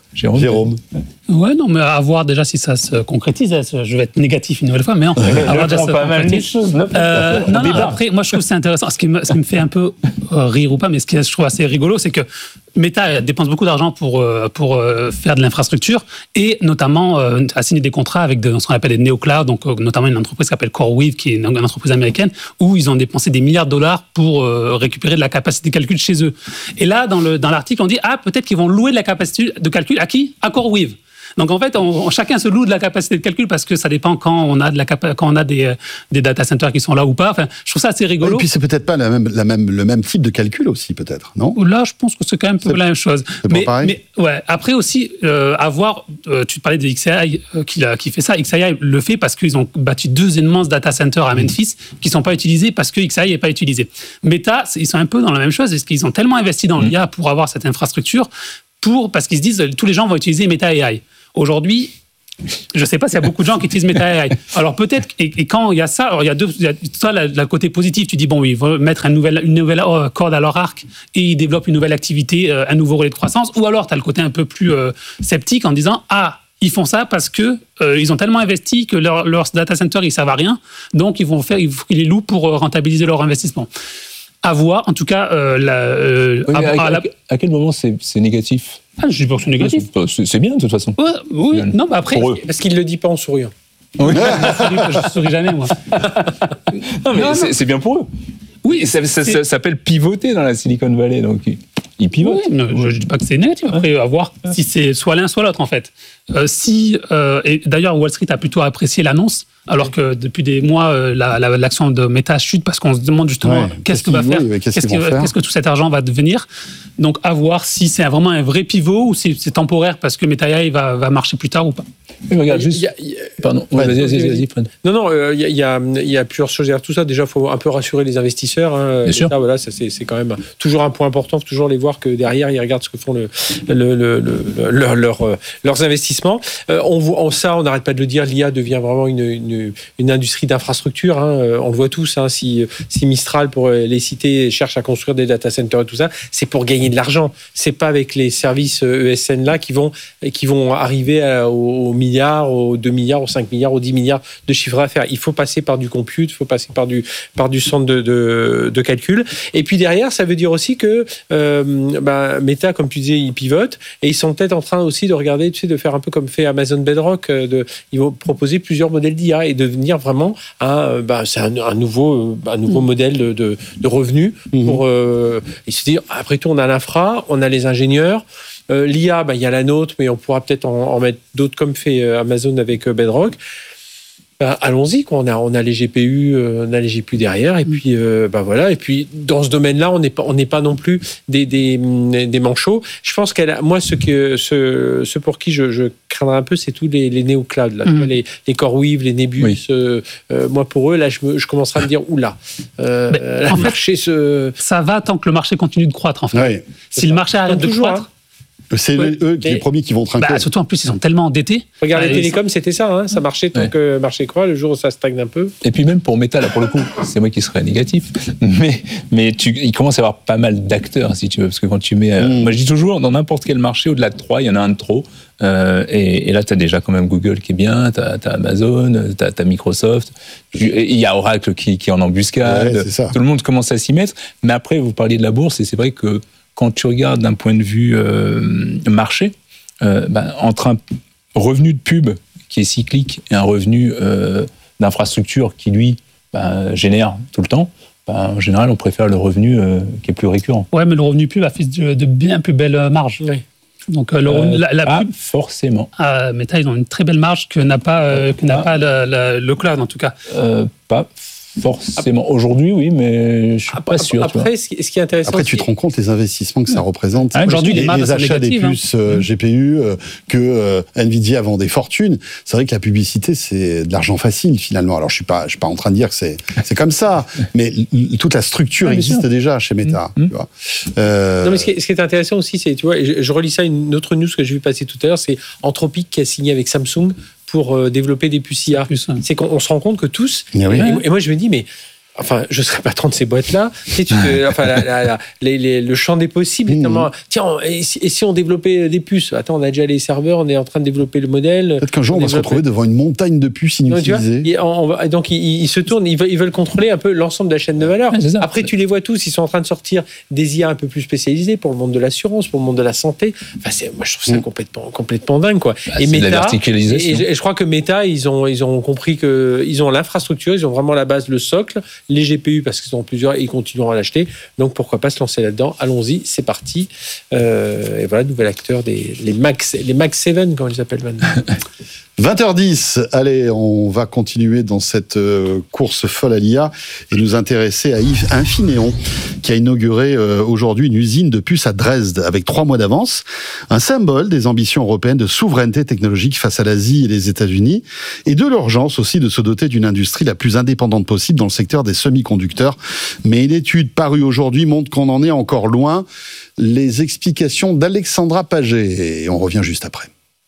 A: Jérôme.
D: Ouais, non, mais à voir déjà si ça se concrétise. Je vais être négatif une nouvelle fois, mais non. À voir déjà si ça se concrétise. Non, après, moi, je trouve que c'est intéressant. Ce qui me fait un peu rire ou pas, mais ce que je trouve assez rigolo, c'est que Meta dépense beaucoup d'argent pour faire de l'infrastructure et notamment a signé des contrats avec ce qu'on appelle des néo-clouds, donc notamment une entreprise qui s'appelle CoreWeave, qui est une entreprise américaine, où ils ont dépensé des milliards de dollars pour récupérer de la capacité de calcul chez eux. Et là, dans l'article, on dit peut-être qu'ils vont louer de la capacité de calcul à qui ? À CoreWeave. Donc en fait, chacun se loue de la capacité de calcul parce que ça dépend quand on a des data centers qui sont là ou pas. Enfin, je trouve ça assez rigolo.
A: Et puis c'est peut-être pas le même type de calcul aussi, peut-être, non ?
D: Là, je pense que c'est quand même un peu la même chose.
A: C'est pas pareil.
D: Mais ouais. Après aussi, tu parlais de XAI qui fait ça. XAI le fait parce qu'ils ont bâti 2 immenses data centers à Memphis qui sont pas utilisés parce que XAI n'est pas utilisé. Meta, ils sont un peu dans la même chose parce qu'ils ont tellement investi dans l'IA pour avoir cette infrastructure parce qu'ils se disent tous les gens vont utiliser Meta AI. Aujourd'hui, je ne sais pas s'il y a beaucoup de gens qui utilisent Meta AI. Alors peut-être, et quand il y a ça, alors il y a le côté positif, tu dis, bon, ils vont mettre une nouvelle corde à leur arc et ils développent une nouvelle activité, un nouveau relais de croissance, ou alors tu as le côté un peu plus sceptique en disant, ils font ça parce que ils ont tellement investi que leurs data centers, ils servent à rien, donc ils les louent pour rentabiliser leur investissement. À voir, en tout cas...
F: à quel moment c'est négatif ?
D: Je dis pas que c'est négatif.
F: C'est bien, de toute façon.
D: Oui, non, mais après...
C: Parce qu'il ne le dit pas en souriant.
F: Oui.
D: Je souris jamais, moi.
F: Non, mais c'est bien pour eux. Oui, ça s'appelle pivoter dans la Silicon Valley, donc ils pivotent.
D: Oui, je ne dis pas que c'est négatif. Après, à voir si c'est soit l'un, soit l'autre, en fait. Et d'ailleurs, Wall Street a plutôt apprécié l'annonce, alors que depuis des mois, l'action de Meta chute parce qu'on se demande justement qu'est-ce que va faire, qu'est-ce que tout cet argent va devenir. Donc, à voir si c'est vraiment un vrai pivot ou si c'est temporaire parce que Meta AI va marcher plus tard ou pas.
F: Mais regarde, juste... Pardon, vas-y, Fred.
C: Non, il y a plusieurs choses derrière tout ça. Déjà, il faut un peu rassurer les investisseurs.
F: Bien sûr.
C: Voilà, ça, c'est quand même toujours un point important. Il faut toujours les voir que derrière, ils regardent ce que font leurs investissements. On n'arrête pas de le dire, l'IA devient vraiment une industrie d'infrastructure. On le voit tous. Si Mistral, pour les citer, cherche à construire des data centers et tout ça, c'est pour gagner de l'argent. C'est pas avec les services ESN là qui vont arriver aux milliards, aux 2 milliards, aux 5 milliards, aux 10 milliards de chiffre d'affaires. Il faut passer par du compute, il faut passer par du centre de calcul. Et puis derrière, ça veut dire aussi que Meta, comme tu disais, ils pivotent et ils sont peut-être en train aussi de regarder, de faire un peu comme fait Amazon Bedrock. Ils vont proposer plusieurs modèles d'IA et devenir vraiment c'est un nouveau modèle de revenus pour et se dire, après tout, on a l'infra, on a les ingénieurs. L'IA, il y a la nôtre, mais on pourra peut-être en mettre d'autres comme fait Amazon avec Bedrock. Allons-y, quoi. On a les GPU, derrière, et puis voilà. Et puis dans ce domaine-là, on n'est pas non plus des manchots. Je pense moi, ce pour qui je craindrais un peu, c'est tous les néo-clouds, là, les CoreWeave, les Nebius. Oui. Moi, pour eux, là, je commencerai à me dire oula.
D: En fait, ça va tant que le marché continue de croître. En fait,
A: ouais.
D: Si le marché arrête de croître.
A: C'est eux les premiers qui vont trinquer.
D: Surtout en plus, ils sont tellement endettés.
C: Regarde, les télécoms, c'était ça. Ça marchait tant que le marché croît. Le jour où ça stagne un peu.
F: Et puis même pour Meta, là, pour le coup, c'est moi qui serais négatif. Mais il commence à y avoir pas mal d'acteurs, si tu veux. Parce que quand tu mets... moi, je dis toujours, dans n'importe quel marché, au-delà de 3, il y en a un de trop. Et là, tu as déjà quand même Google qui est bien, tu as Amazon, tu as Microsoft. Il y a Oracle qui est en embuscade. Tout le monde commence à s'y mettre. Mais après, vous parliez de la bourse, et c'est vrai que quand tu regardes d'un point de vue marché, entre un revenu de pub qui est cyclique et un revenu d'infrastructure qui, lui, génère tout le temps, en général, on préfère le revenu qui est plus récurrent.
D: Ouais, mais le revenu pub affiche de bien plus belles marges. Oui. Donc, la pub,
F: forcément.
D: Meta, ils ont une très belle marge que n'a pas le cloud, en tout cas.
F: Pas forcément. Aujourd'hui, oui, mais je suis pas sûr.
C: Après, ce qui est intéressant...
A: Après, tu te rends compte les investissements que ça représente.
D: Aujourd'hui,
A: les achats des puces GPU que Nvidia vend des fortunes. C'est vrai que la publicité, c'est de l'argent facile, finalement. Alors, je suis pas en train de dire que c'est comme ça, mais toute la structure existe déjà chez Meta. Tu vois.
C: Non, mais ce qui est intéressant aussi, c'est, tu vois, je relis ça, une autre news que j'ai vu passer tout à l'heure, c'est Anthropic qui a signé avec Samsung pour développer des puces IA. C'est qu'on se rend compte que tous...
A: Et
C: moi, je me dis, mais Enfin, je serais patron de ces boîtes-là. Tu sais, le champ des possibles. Tiens, et si on développait des puces? Attends, on a déjà les serveurs, on est en train de développer le modèle.
A: Peut-être qu'un jour, on va se retrouver devant une montagne de puces inutilisées.
C: Donc, ils se tournent, ils veulent contrôler un peu l'ensemble de la chaîne de valeur. Après, tu les vois tous, ils sont en train de sortir des IA un peu plus spécialisés pour le monde de l'assurance, pour le monde de la santé. Enfin, moi, je trouve ça complètement dingue, quoi.
F: Et Meta, la verticalisation.
C: Et je crois que Meta, ils ont compris qu'ils ont l'infrastructure, ils ont vraiment la base, le socle, les GPU parce qu'ils sont plusieurs et ils continueront à l'acheter. Donc pourquoi pas se lancer là-dedans? Allons-y, c'est parti. Et voilà, nouvel acteur les Mac 7, comment ils s'appellent maintenant.
A: 20h10, allez, on va continuer dans cette course folle à l'IA et nous intéresser à Infineon, qui a inauguré aujourd'hui une usine de puces à Dresde avec 3 mois d'avance, un symbole des ambitions européennes de souveraineté technologique face à l'Asie et les États-Unis, et de l'urgence aussi de se doter d'une industrie la plus indépendante possible dans le secteur des semi-conducteurs. Mais une étude parue aujourd'hui montre qu'on en est encore loin. Les explications d'Alexandra Paget, et on revient juste après.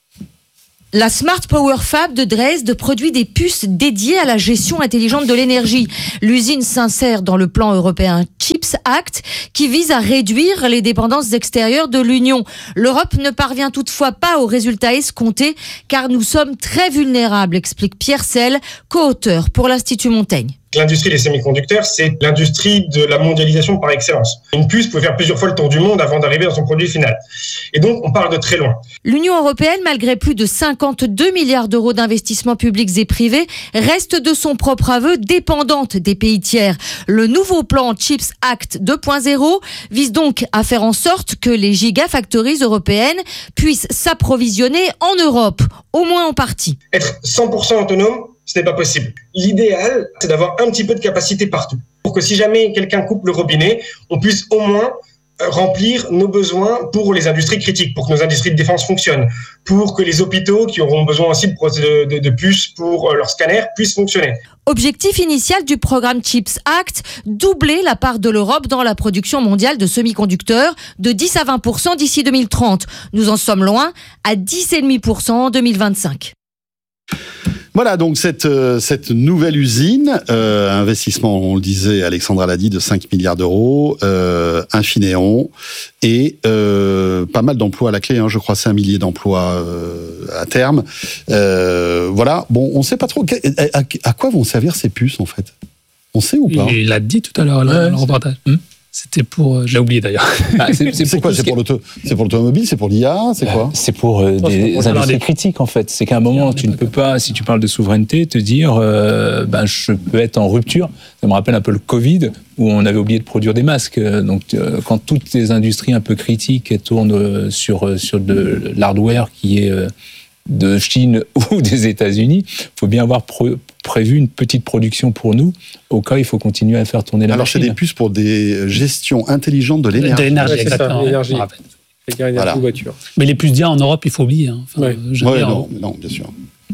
J: La Smart Power Fab de Dresde produit des puces dédiées à la gestion intelligente de l'énergie. L'usine s'insère dans le plan européen CHIPS Act qui vise à réduire les dépendances extérieures de l'Union. L'Europe ne parvient toutefois pas aux résultats escomptés car nous sommes très vulnérables, explique Pierre Selle, co-auteur pour l'Institut Montaigne.
K: L'industrie des semi-conducteurs, c'est l'industrie de la mondialisation par excellence. Une puce peut faire plusieurs fois le tour du monde avant d'arriver dans son produit final. Et donc, on part de très loin.
J: L'Union européenne, malgré plus de 52 milliards d'euros d'investissements publics et privés, reste de son propre aveu dépendante des pays tiers. Le nouveau plan CHIPS Act 2.0 vise donc à faire en sorte que les gigafactories européennes puissent s'approvisionner en Europe, au moins en partie.
K: Être 100% autonome, ce n'est pas possible. L'idéal, c'est d'avoir un petit peu de capacité partout. Pour que si jamais quelqu'un coupe le robinet, on puisse au moins remplir nos besoins pour les industries critiques, pour que nos industries de défense fonctionnent, pour que les hôpitaux qui auront besoin aussi de puces pour leurs scanners puissent fonctionner.
J: Objectif initial du programme CHIPS Act, doubler la part de l'Europe dans la production mondiale de semi-conducteurs de 10 à 20% d'ici 2030. Nous en sommes loin, à 10,5% en 2025.
A: Voilà, donc cette nouvelle usine, investissement, on le disait, Alexandra l'a dit, de 5 milliards d'euros, Infineon, et pas mal d'emplois à la clé, je crois 5 milliers d'emplois à terme. Voilà, bon, on ne sait pas trop à quoi vont servir ces puces, en fait. On sait ou pas?
D: Il l'a dit tout à l'heure, le reportage. C'était pour... j'ai oublié d'ailleurs.
A: C'est quoi? C'est pour l'automobile? C'est pour l'IA? C'est quoi?
F: C'est pour des industries critiques, en fait. C'est qu'à un moment, tu ne peux pas, si tu parles de souveraineté, te dire je peux être en rupture. Ça me rappelle un peu le Covid, où on avait oublié de produire des masques. Donc, quand toutes les industries un peu critiques tournent sur de l'hardware qui est de Chine ou des États-Unis, il faut bien avoir prévu une petite production pour nous, au cas où il faut continuer à faire tourner la machine.
A: Alors, c'est des puces pour des gestions intelligentes de l'énergie.
D: De l'énergie, exactement.
C: L'énergie.
A: Voilà.
C: Voiture.
D: Mais les puces d'IA en Europe, il faut oublier.
A: Non, bien sûr.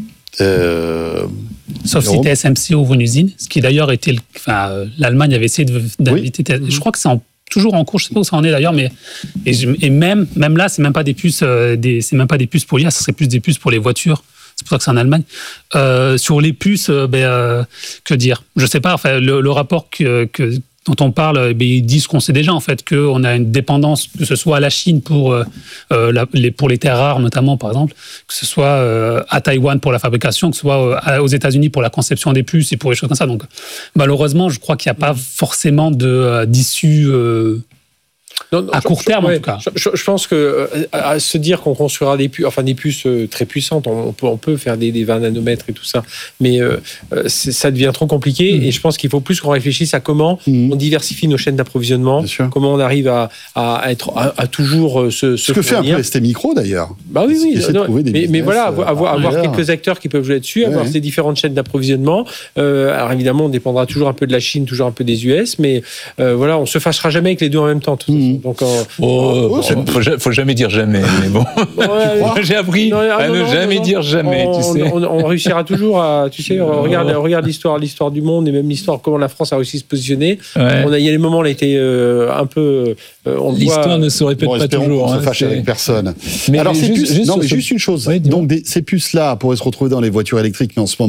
D: Sauf si TSMC ouvre une usine, ce qui d'ailleurs était... l'Allemagne avait essayé d'inviter... Je crois que c'est toujours en cours, je ne sais pas où ça en est d'ailleurs, mais même là, c'est même pas des puces, c'est même pas des puces pour l'IA, ce serait plus des puces pour les voitures. C'est pour ça que c'est en Allemagne. Sur les puces, que dire? Je sais pas. Enfin, le rapport dont on parle, ils disent qu'on sait déjà en fait qu'on a une dépendance, que ce soit à la Chine pour les terres rares notamment par exemple, que ce soit à Taïwan pour la fabrication, que ce soit aux États-Unis pour la conception des puces et pour les choses comme ça. Donc malheureusement, je crois qu'il n'y a pas forcément d'issue. À court terme, en tout cas.
C: Je pense que à se dire qu'on construira des puces très puissantes, on peut faire des 20 nanomètres et tout ça, mais ça devient trop compliqué. Et je pense qu'il faut plus qu'on réfléchisse à comment on diversifie nos chaînes d'approvisionnement, comment on arrive à toujours ce
A: que fait un peu ST Micro d'ailleurs.
C: Bah oui. Mais voilà, avoir quelques acteurs qui peuvent jouer là-dessus, avoir ces différentes chaînes d'approvisionnement. Alors évidemment, on dépendra toujours un peu de la Chine, toujours un peu des US, mais voilà, on se fâchera jamais avec les deux en même temps. Donc,
F: faut jamais dire jamais, mais bon. J'ai appris à ne jamais dire jamais, tu sais.
C: On réussira toujours à, tu sais, regarde l'histoire du monde et même l'histoire comment la France a réussi à se positionner. Il y a des moments où on a été un peu.
F: L'histoire ne se répète pas toujours.
A: On se fâche avec personne. Mais alors, juste une chose. Donc, ces puces-là pourraient se retrouver dans les voitures électriques, mais en ce moment,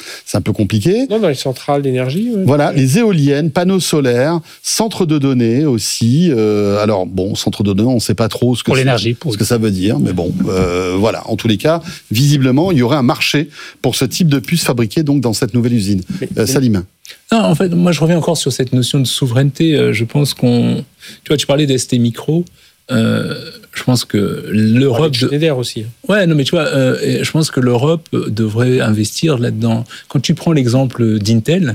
A: c'est un peu compliqué.
C: Non, dans les centrales d'énergie. Ouais.
A: Voilà, les éoliennes, panneaux solaires, centres de données aussi. Alors bon, centre de données, on ne sait pas trop ce que ça veut dire, mais bon, voilà. En tous les cas, visiblement, il y aurait un marché pour ce type de puces fabriquées donc dans cette nouvelle usine. Salim.
F: Non, en fait, moi je reviens encore sur cette notion de souveraineté. Je pense tu parlais d'ST Micro. Je pense que l'Europe.
C: Schneider aussi.
F: Ouais, non, mais tu vois, je pense que l'Europe devrait investir là-dedans. Quand tu prends l'exemple d'Intel,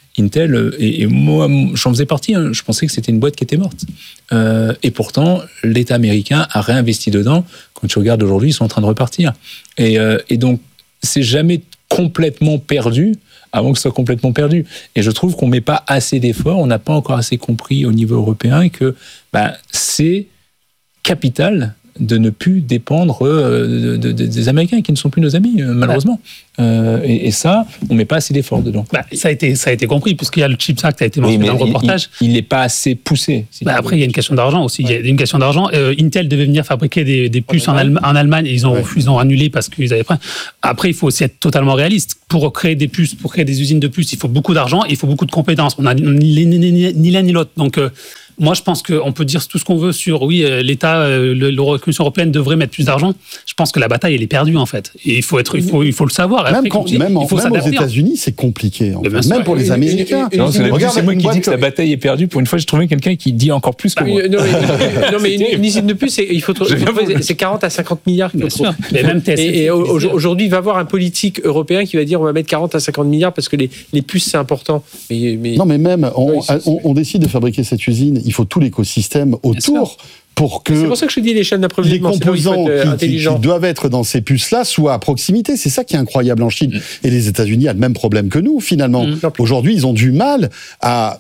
F: et moi, j'en faisais partie, hein, je pensais que c'était une boîte qui était morte. Et pourtant, l'État américain a réinvesti dedans. Quand tu regardes aujourd'hui, ils sont en train de repartir. Et donc, c'est jamais complètement perdu avant que ce soit complètement perdu. Et je trouve qu'on ne met pas assez d'efforts, on n'a pas encore assez compris au niveau européen que c'est capital de ne plus dépendre des Américains qui ne sont plus nos amis, malheureusement. Et ça, on ne met pas assez d'efforts dedans.
D: Ça a été compris, puisqu'il y a le CHIPS Act qui a été mentionné dans le reportage.
F: Il n'est pas assez poussé.
D: Après, il y a une question d'argent aussi. Il y a une question d'argent. Intel devait venir fabriquer des puces en Allemagne et ils ont annulé parce qu'ils avaient pris. Après, il faut aussi être totalement réaliste. Pour créer des puces, pour créer des usines de puces, il faut beaucoup d'argent et il faut beaucoup de compétences. On n'a ni l'un ni l'autre. Donc, moi, je pense qu'on peut dire tout ce qu'on veut sur, l'État, la Commission européenne devrait mettre plus d'argent. Je pense que la bataille, elle est perdue, en fait. Et il faut le savoir.
A: Même aux États-Unis, c'est compliqué. Même pour les Américains.
F: C'est moi qui dis que la bataille est perdue. Pour une fois, j'ai trouvé quelqu'un qui dit encore plus que moi.
C: Non, mais une usine de puces, c'est 40 à 50 milliards.
D: Mais même
C: et aujourd'hui, il va y avoir un politique européen qui va dire on va mettre 40 à 50 milliards parce que les puces, c'est important.
A: Non, mais même, on décide de fabriquer cette usine. Il faut tout l'écosystème autour pour que
C: c'est pour ça que je dis les chaînes d'approvisionnement,
A: les composants qui doivent être dans ces puces-là soient à proximité. C'est ça qui est incroyable en Chine. Et les États-Unis ont le même problème que nous, finalement. Aujourd'hui, ils ont du mal à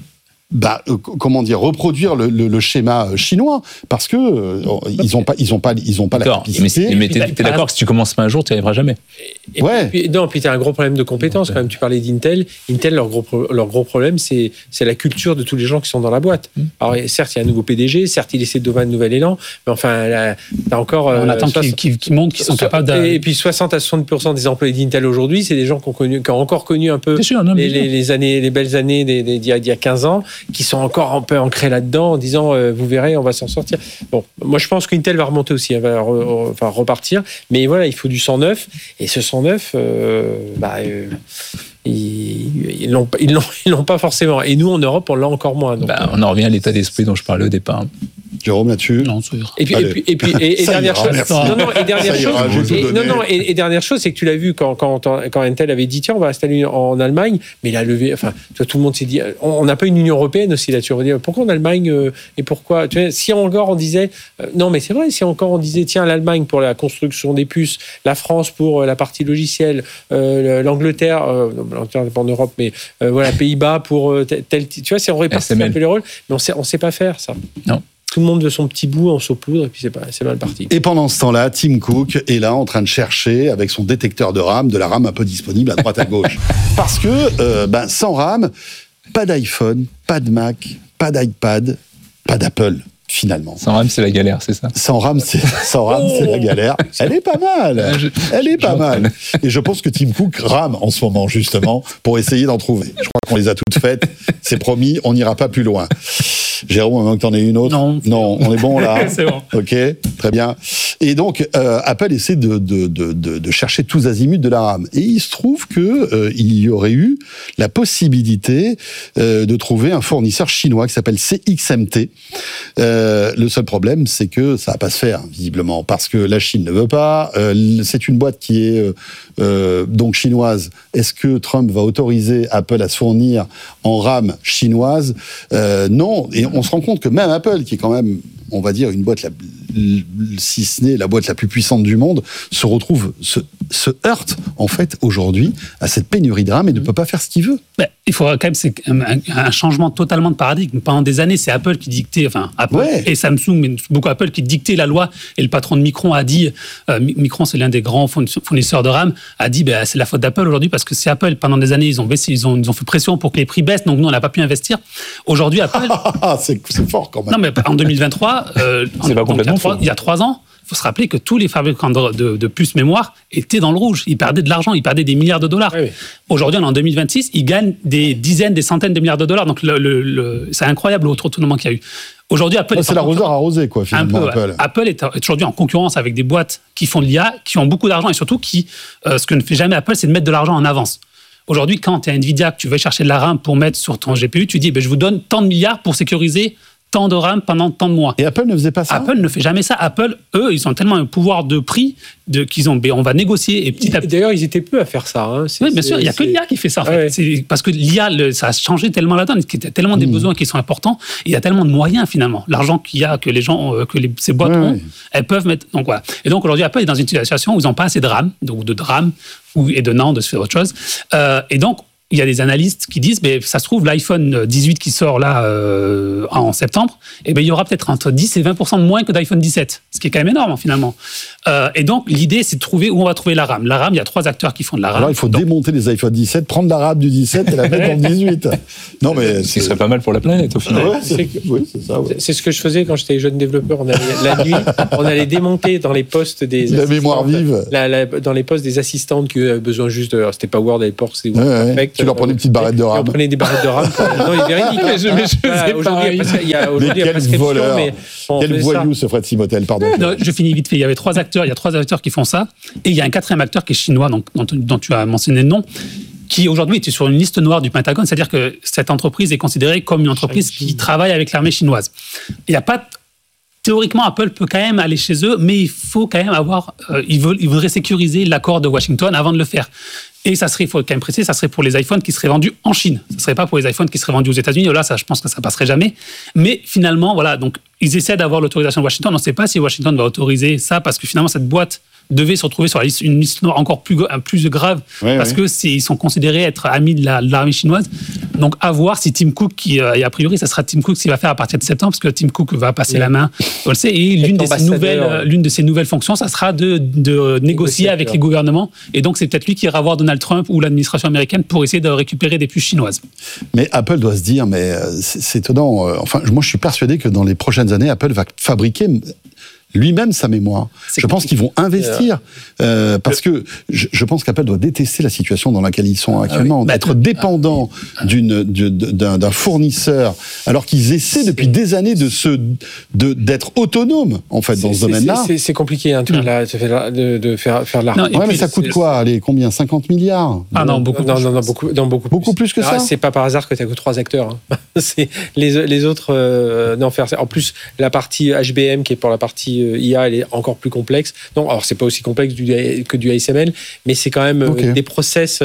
A: reproduire le schéma chinois parce que ils ont pas la capacité.
F: Mais t'es d'accord que si tu commences pas un jour, tu n'y arriveras jamais.
C: Puis t'as un gros problème de compétences quand même. Tu parlais d'Intel. Intel, leur gros problème, c'est la culture de tous les gens qui sont dans la boîte. Alors certes, il y a un nouveau PDG, certes, il essaie de donner un nouvel élan, mais enfin, t'as encore.
D: On attend qu'ils montrent qu'ils sont capables de.
C: Et puis 60 à 60% des employés d'Intel aujourd'hui, c'est des gens qui ont encore connu un peu les belles années d'il y a 15 ans. Qui sont encore un peu ancrés là-dedans en disant vous verrez, on va s'en sortir. Bon, moi je pense qu'Intel va remonter aussi, elle va repartir, mais voilà, il faut du 109 et ce 109 ils l'ont pas forcément et nous en Europe on l'a encore moins. Donc,
F: on en revient à l'état d'esprit dont je parlais au départ.
A: Jérôme là-dessus.
D: Non, ça ira.
C: Et dernière chose, c'est que tu l'as vu quand Intel avait dit tiens, on va installer en Allemagne, mais il a levé. Enfin, tout le monde s'est dit on n'a pas une Union européenne aussi là-dessus. On va dire pourquoi en Allemagne et pourquoi. Tu vois, si encore on disait non, mais c'est vrai, si encore on disait tiens l'Allemagne pour la construction des puces, la France pour la partie logicielle, l'Angleterre en Europe, mais Pays-Bas pour tel. Tu vois, si on répartit un peu les rôles, mais on sait pas faire ça.
F: Non.
C: Tout le monde veut son petit bout en saupoudre et puis c'est mal parti.
A: Et pendant ce temps-là, Tim Cook est là en train de chercher avec son détecteur de RAM, de la RAM un peu disponible à droite à gauche. Parce que sans RAM, pas d'iPhone, pas de Mac, pas d'iPad, pas d'Apple. Finalement.
F: Sans RAM, c'est la galère, c'est ça ?
A: Sans RAM, c'est la galère. Elle est pas mal. Elle est pas mal. Et je pense que Tim Cook rame en ce moment, justement, pour essayer d'en trouver. Je crois qu'on les a toutes faites. C'est promis, on n'ira pas plus loin. Jérôme, avant que t'en aies une autre. Non, on est bon là.
D: C'est bon.
A: Ok, très bien. Et donc, Apple essaie de chercher tous azimuts de la RAM. Et il se trouve que il y aurait eu la possibilité de trouver un fournisseur chinois qui s'appelle CXMT. Le seul problème, c'est que ça va pas se faire, visiblement, parce que la Chine ne veut pas. C'est une boîte qui est donc chinoise. Est-ce que Trump va autoriser Apple à se fournir en RAM chinoise ? Non. Et on se rend compte que même Apple, qui est quand même, on va dire, une boîte, si ce n'est la boîte la plus puissante du monde, se heurte, en fait, aujourd'hui, à cette pénurie de RAM et ne peut pas faire ce qu'il veut.
D: Il faudra quand même, c'est un changement totalement de paradigme. Pendant des années, c'est Apple qui dictait, et Samsung, mais beaucoup Apple qui dictait la loi. Et le patron de Micron a dit, Micron, c'est l'un des grands fournisseurs de RAM, a dit, c'est la faute d'Apple aujourd'hui parce que c'est Apple. Pendant des années, ils ont fait pression pour que les prix baissent, donc nous, on n'a pas pu investir. Aujourd'hui, Apple.
A: c'est fort quand même.
D: Non, mais en 2023,
F: c'est pas complètement faux.
D: Il y a 3 ans, faut se rappeler que tous les fabricants de puces mémoire étaient dans le rouge. Ils perdaient de l'argent, ils perdaient des milliards de dollars. Oui. Aujourd'hui, on est en 2026, ils gagnent des dizaines, des centaines de milliards de dollars. Donc, c'est incroyable le retournement qu'il y a eu. Aujourd'hui, Apple
A: c'est l'arroseur arrosé, quoi, finalement.
D: Apple est aujourd'hui en concurrence avec des boîtes qui font de l'IA, qui ont beaucoup d'argent et surtout qui, ce que ne fait jamais Apple, c'est de mettre de l'argent en avance. Aujourd'hui, quand tu es Nvidia, que tu veux chercher de la RAM pour mettre sur ton GPU, tu dis, je vous donne tant de milliards pour sécuriser tant de RAM pendant tant de mois.
A: Et Apple ne faisait pas ça?
D: Apple ne fait jamais ça. Apple, eux, ils ont tellement un pouvoir de prix qu'ils ont. On va négocier et petit à petit.
C: D'ailleurs, ils étaient peu à faire ça. Hein.
D: Oui, bien sûr. Il n'y a que l'IA qui fait ça. En fait. C'est parce que l'IA, ça a changé tellement la donne. Il y a tellement des besoins qui sont importants. Et il y a tellement de moyens finalement. L'argent qu'il y a, que les gens, ces boîtes ont, elles peuvent mettre. Donc voilà. Et donc aujourd'hui, Apple est dans une situation où ils n'ont pas assez de RAM, donc de RAM et de NAND, de faire autre chose. Et donc il y a des analystes qui disent, ça se trouve, l'iPhone 18 qui sort là en septembre, il y aura peut-être entre 10 et 20% de moins que d'iPhone 17, ce qui est quand même énorme finalement. Et donc l'idée, c'est de trouver où on va trouver la RAM. La RAM, il y a 3 acteurs qui font de la RAM.
A: Alors il faut démonter les iPhone 17, prendre la RAM du 17 et la mettre dans le 18. Non, mais
F: ce serait pas mal pour la planète au final.
A: C'est ça. Ouais.
C: C'est ce que je faisais quand j'étais jeune développeur. La nuit, on allait démonter dans les postes des
A: la mémoire vive,
C: dans les postes des assistantes qui avaient besoin juste de. C'était pas Word à l'époque, c'était Word Perfect.
A: Tu leur prenais une petite barrette de RAM.
C: On prenait des barrettes de RAM. Non, il est véridique. Aujourd'hui, il y a prescription, mais
A: quel voyou ce Fred Simotel, pardon.
D: Je finis vite fait. Il y avait 3 acteurs. Il y a 3 acteurs qui font ça, et il y a un 4e acteur qui est chinois, dont tu as mentionné le nom, qui aujourd'hui était sur une liste noire du Pentagone. C'est-à-dire que cette entreprise est considérée comme une entreprise qui travaille avec l'armée chinoise. Il n'y a pas théoriquement, Apple peut quand même aller chez eux, mais il faut quand même avoir. Ils voudraient sécuriser l'accord de Washington avant de le faire. Et ça serait, il faut quand même préciser, ça serait pour les iPhones qui seraient vendus en Chine. Ça ne serait pas pour les iPhones qui seraient vendus aux États-Unis. Là, ça, je pense que ça passerait jamais. Mais finalement, voilà, donc ils essaient d'avoir l'autorisation de Washington. On ne sait pas si Washington va autoriser ça parce que finalement, cette boîte devait se retrouver sur une liste noire encore plus grave parce que ils sont considérés être amis de l'armée chinoise. Donc, à voir si Tim Cook, et a priori, ça sera Tim Cook qui va faire à partir de septembre, parce que Tim Cook va passer la main, on le sait, et l'une de ses nouvelles fonctions, ça sera de négocier avec les gouvernements. Et donc, c'est peut-être lui qui ira voir Donald Trump ou l'administration américaine pour essayer de récupérer des puces chinoises.
A: Mais Apple doit se dire, c'est étonnant. Enfin, moi, je suis persuadé que dans les prochaines années, Apple va fabriquer lui-même sa mémoire. Je pense qu'ils vont investir parce que je pense qu'Apple doit détester la situation dans laquelle ils sont actuellement, d'être dépendant d'un fournisseur, alors qu'ils essaient depuis des années d'être autonomes en fait dans ce domaine-là.
C: C'est compliqué hein, de faire de l'argent.
A: Ouais, mais ça coûte quoi? Allez, combien? 50 milliards?
C: Ah non, beaucoup
A: plus que ça.
C: C'est pas par hasard que tu as que 3 acteurs. Hein. C'est les autres en plus la partie HBM qui est pour la partie IA, elle est encore plus complexe. Non, alors c'est pas aussi complexe que du ASML, mais c'est quand même des process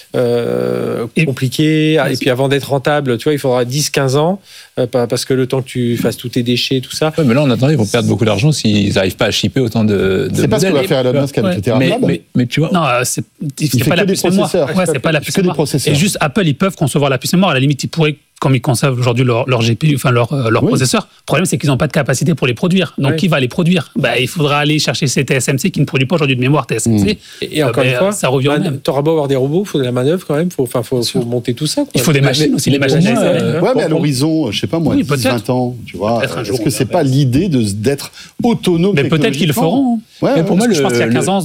C: compliqués. Et puis avant d'être rentable, tu vois, il faudra 10-15 ans, parce que le temps que tu fasses tous tes déchets, tout ça.
F: Ouais, mais là, en attendant, ils vont perdre beaucoup d'argent s'ils n'arrivent pas à shipper autant de
A: c'est pas ce que va faire Elon Musk avec le teraflop.
F: Mais tu vois.
D: Non, c'est pas la puce mémoire. C'est pas la puce mémoire. Et juste Apple, ils peuvent concevoir la puce mémoire. À la limite, ils pourraient, comme ils conçoivent aujourd'hui leur GPU, enfin leur processeur. Le problème, c'est qu'ils n'ont pas de capacité pour les produire. Donc, qui va les produire? Il faudra aller chercher ces TSMC qui ne produisent pas aujourd'hui de mémoire TSMC.
C: Et encore une fois,
D: ça revient au même.
C: Tu auras beau avoir des robots, il faut de la manœuvre quand même. Il faut monter tout ça. Quoi.
D: Il faut des machines aussi, les machines.
A: Mais à l'horizon, je sais pas moi, 10-20 ans, tu vois. Est-ce que c'est pas l'idée d'être autonome?
D: Mais peut-être qu'ils le feront.
F: Pour moi,
D: je pense qu'il y a 15 ans,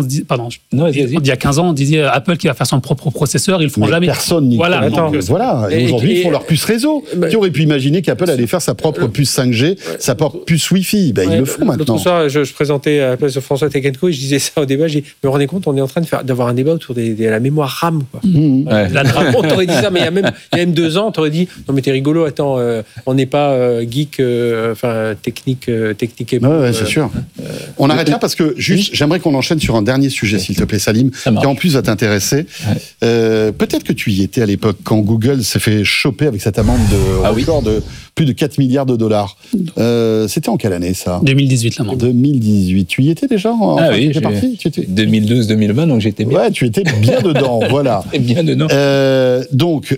D: il y a 15 ans, on disait Apple qui va faire son propre processeur, ils le feront jamais.
A: Personne n'y
D: croit.
A: Voilà. Et aujourd'hui, ils font leur puce réseau. Qui aurait pu imaginer qu'Apple allait faire sa propre puce 5G, sa propre puce Wi-Fi? Ils le font maintenant.
C: L'autre soir, je présentais à la place de François Tech & Co et je disais ça au débat. Je me rendais compte, on est en train d'avoir un débat autour de la mémoire RAM. Quoi. La RAM, on t'aurait dit ça, mais il y a même 2 ans, on t'aurait dit non mais t'es rigolo, attends, on n'est pas geek, technique et
A: ouais, c'est sûr. On arrête là parce que juste, j'aimerais qu'on enchaîne sur un dernier sujet, s'il te plaît, Salim, qui en plus va t'intéresser. Peut-être que tu y étais à l'époque quand Google s'est fait choper avec cette amende de plus de 4 milliards de dollars. C'était en quelle année, ça?
D: 2018, l'amende.
A: 2018. Tu y étais déjà?
F: Oui, j'ai parti. 2012-2020, donc j'étais bien.
A: Ouais, tu étais bien dedans, voilà.
F: Bien dedans.
A: Donc,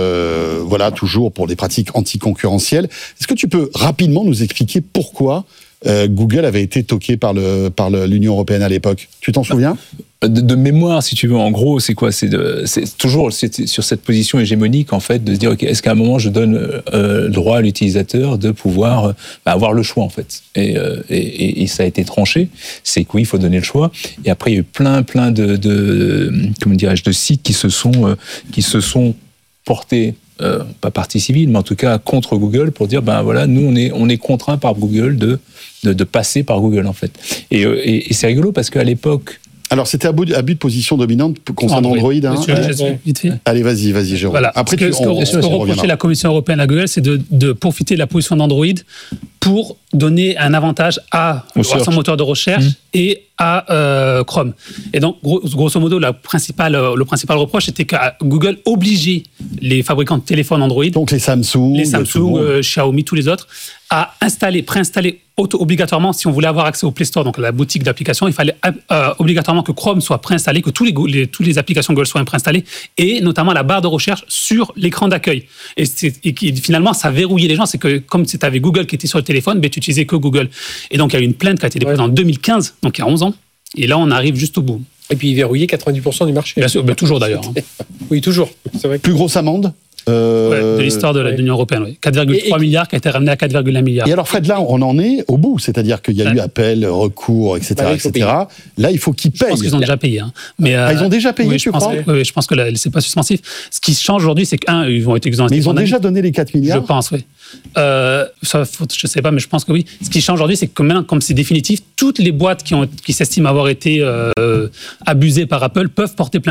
A: voilà, toujours pour des pratiques anticoncurrentielles. Est-ce que tu peux rapidement nous expliquer pourquoi Google avait été toqué par l'Union européenne à l'époque. Tu t'en souviens ?
F: De mémoire, si tu veux, en gros, c'est quoi ? C'est toujours sur cette position hégémonique, en fait, de se dire, ok, est-ce qu'à un moment je donne le droit à l'utilisateur de pouvoir avoir le choix, en fait. Et ça a été tranché. C'est que oui, il faut donner le choix. Et après, il y a eu plein comment dirais-je, de sites qui se sont portés. Pas partie civile, mais en tout cas contre Google pour dire ben voilà, nous on est contraint par Google de passer par Google en fait. Et c'est rigolo parce qu'à l'époque.
A: Alors, c'était abus de position dominante concernant Android. Hein.
D: Vite fait.
A: Allez, vas-y, Jérôme.
D: Voilà.
A: Après,
D: ce que reprochait la Commission européenne à Google, c'est de profiter de la position d'Android pour donner un avantage à son moteur de recherche et à Chrome. Et donc, grosso modo, le principal reproche, c'était que Google obligeait les fabricants de téléphones Android,
A: donc les Samsung,
D: Xiaomi, tous les autres, à préinstaller obligatoirement, si on voulait avoir accès au Play Store, donc à la boutique d'applications, il fallait obligatoirement que Chrome soit préinstallé, que toutes les applications Google soient préinstallées, et notamment la barre de recherche sur l'écran d'accueil. Et finalement, ça verrouillait les gens, c'est que comme tu avais Google qui était sur le téléphone, tu utilisais que Google. Et donc, il y a eu une plainte qui a été déposée en 2015, donc il y a 11 ans, et là, on arrive juste au bout.
C: Et puis, il verrouillait 90% du marché.
D: Bien sûr, toujours d'ailleurs.
C: Oui, toujours. C'est vrai.
A: Plus grosse amende
D: de l'histoire de l'Union européenne, oui. 4,3 milliards qui a été ramené à 4,1 milliards.
A: Et alors Fred, là, on en est au bout, c'est-à-dire qu'il y a eu appel, recours, etc. Là, il faut qu'ils payent.
D: Je pense qu'ils ont déjà payé. Hein. Mais,
A: ils ont déjà payé, tu crois ?
D: Oui, je pense que c'est pas suspensif. Ce qui change aujourd'hui, c'est ils vont être exonératés.
A: Mais ils ont déjà donné les 4 milliards ?
D: Je pense, oui. Je sais pas, mais je pense que oui. Ce qui change aujourd'hui, c'est que maintenant, comme c'est définitif, toutes les boîtes qui s'estiment avoir été abusées par Apple peuvent porter plainte.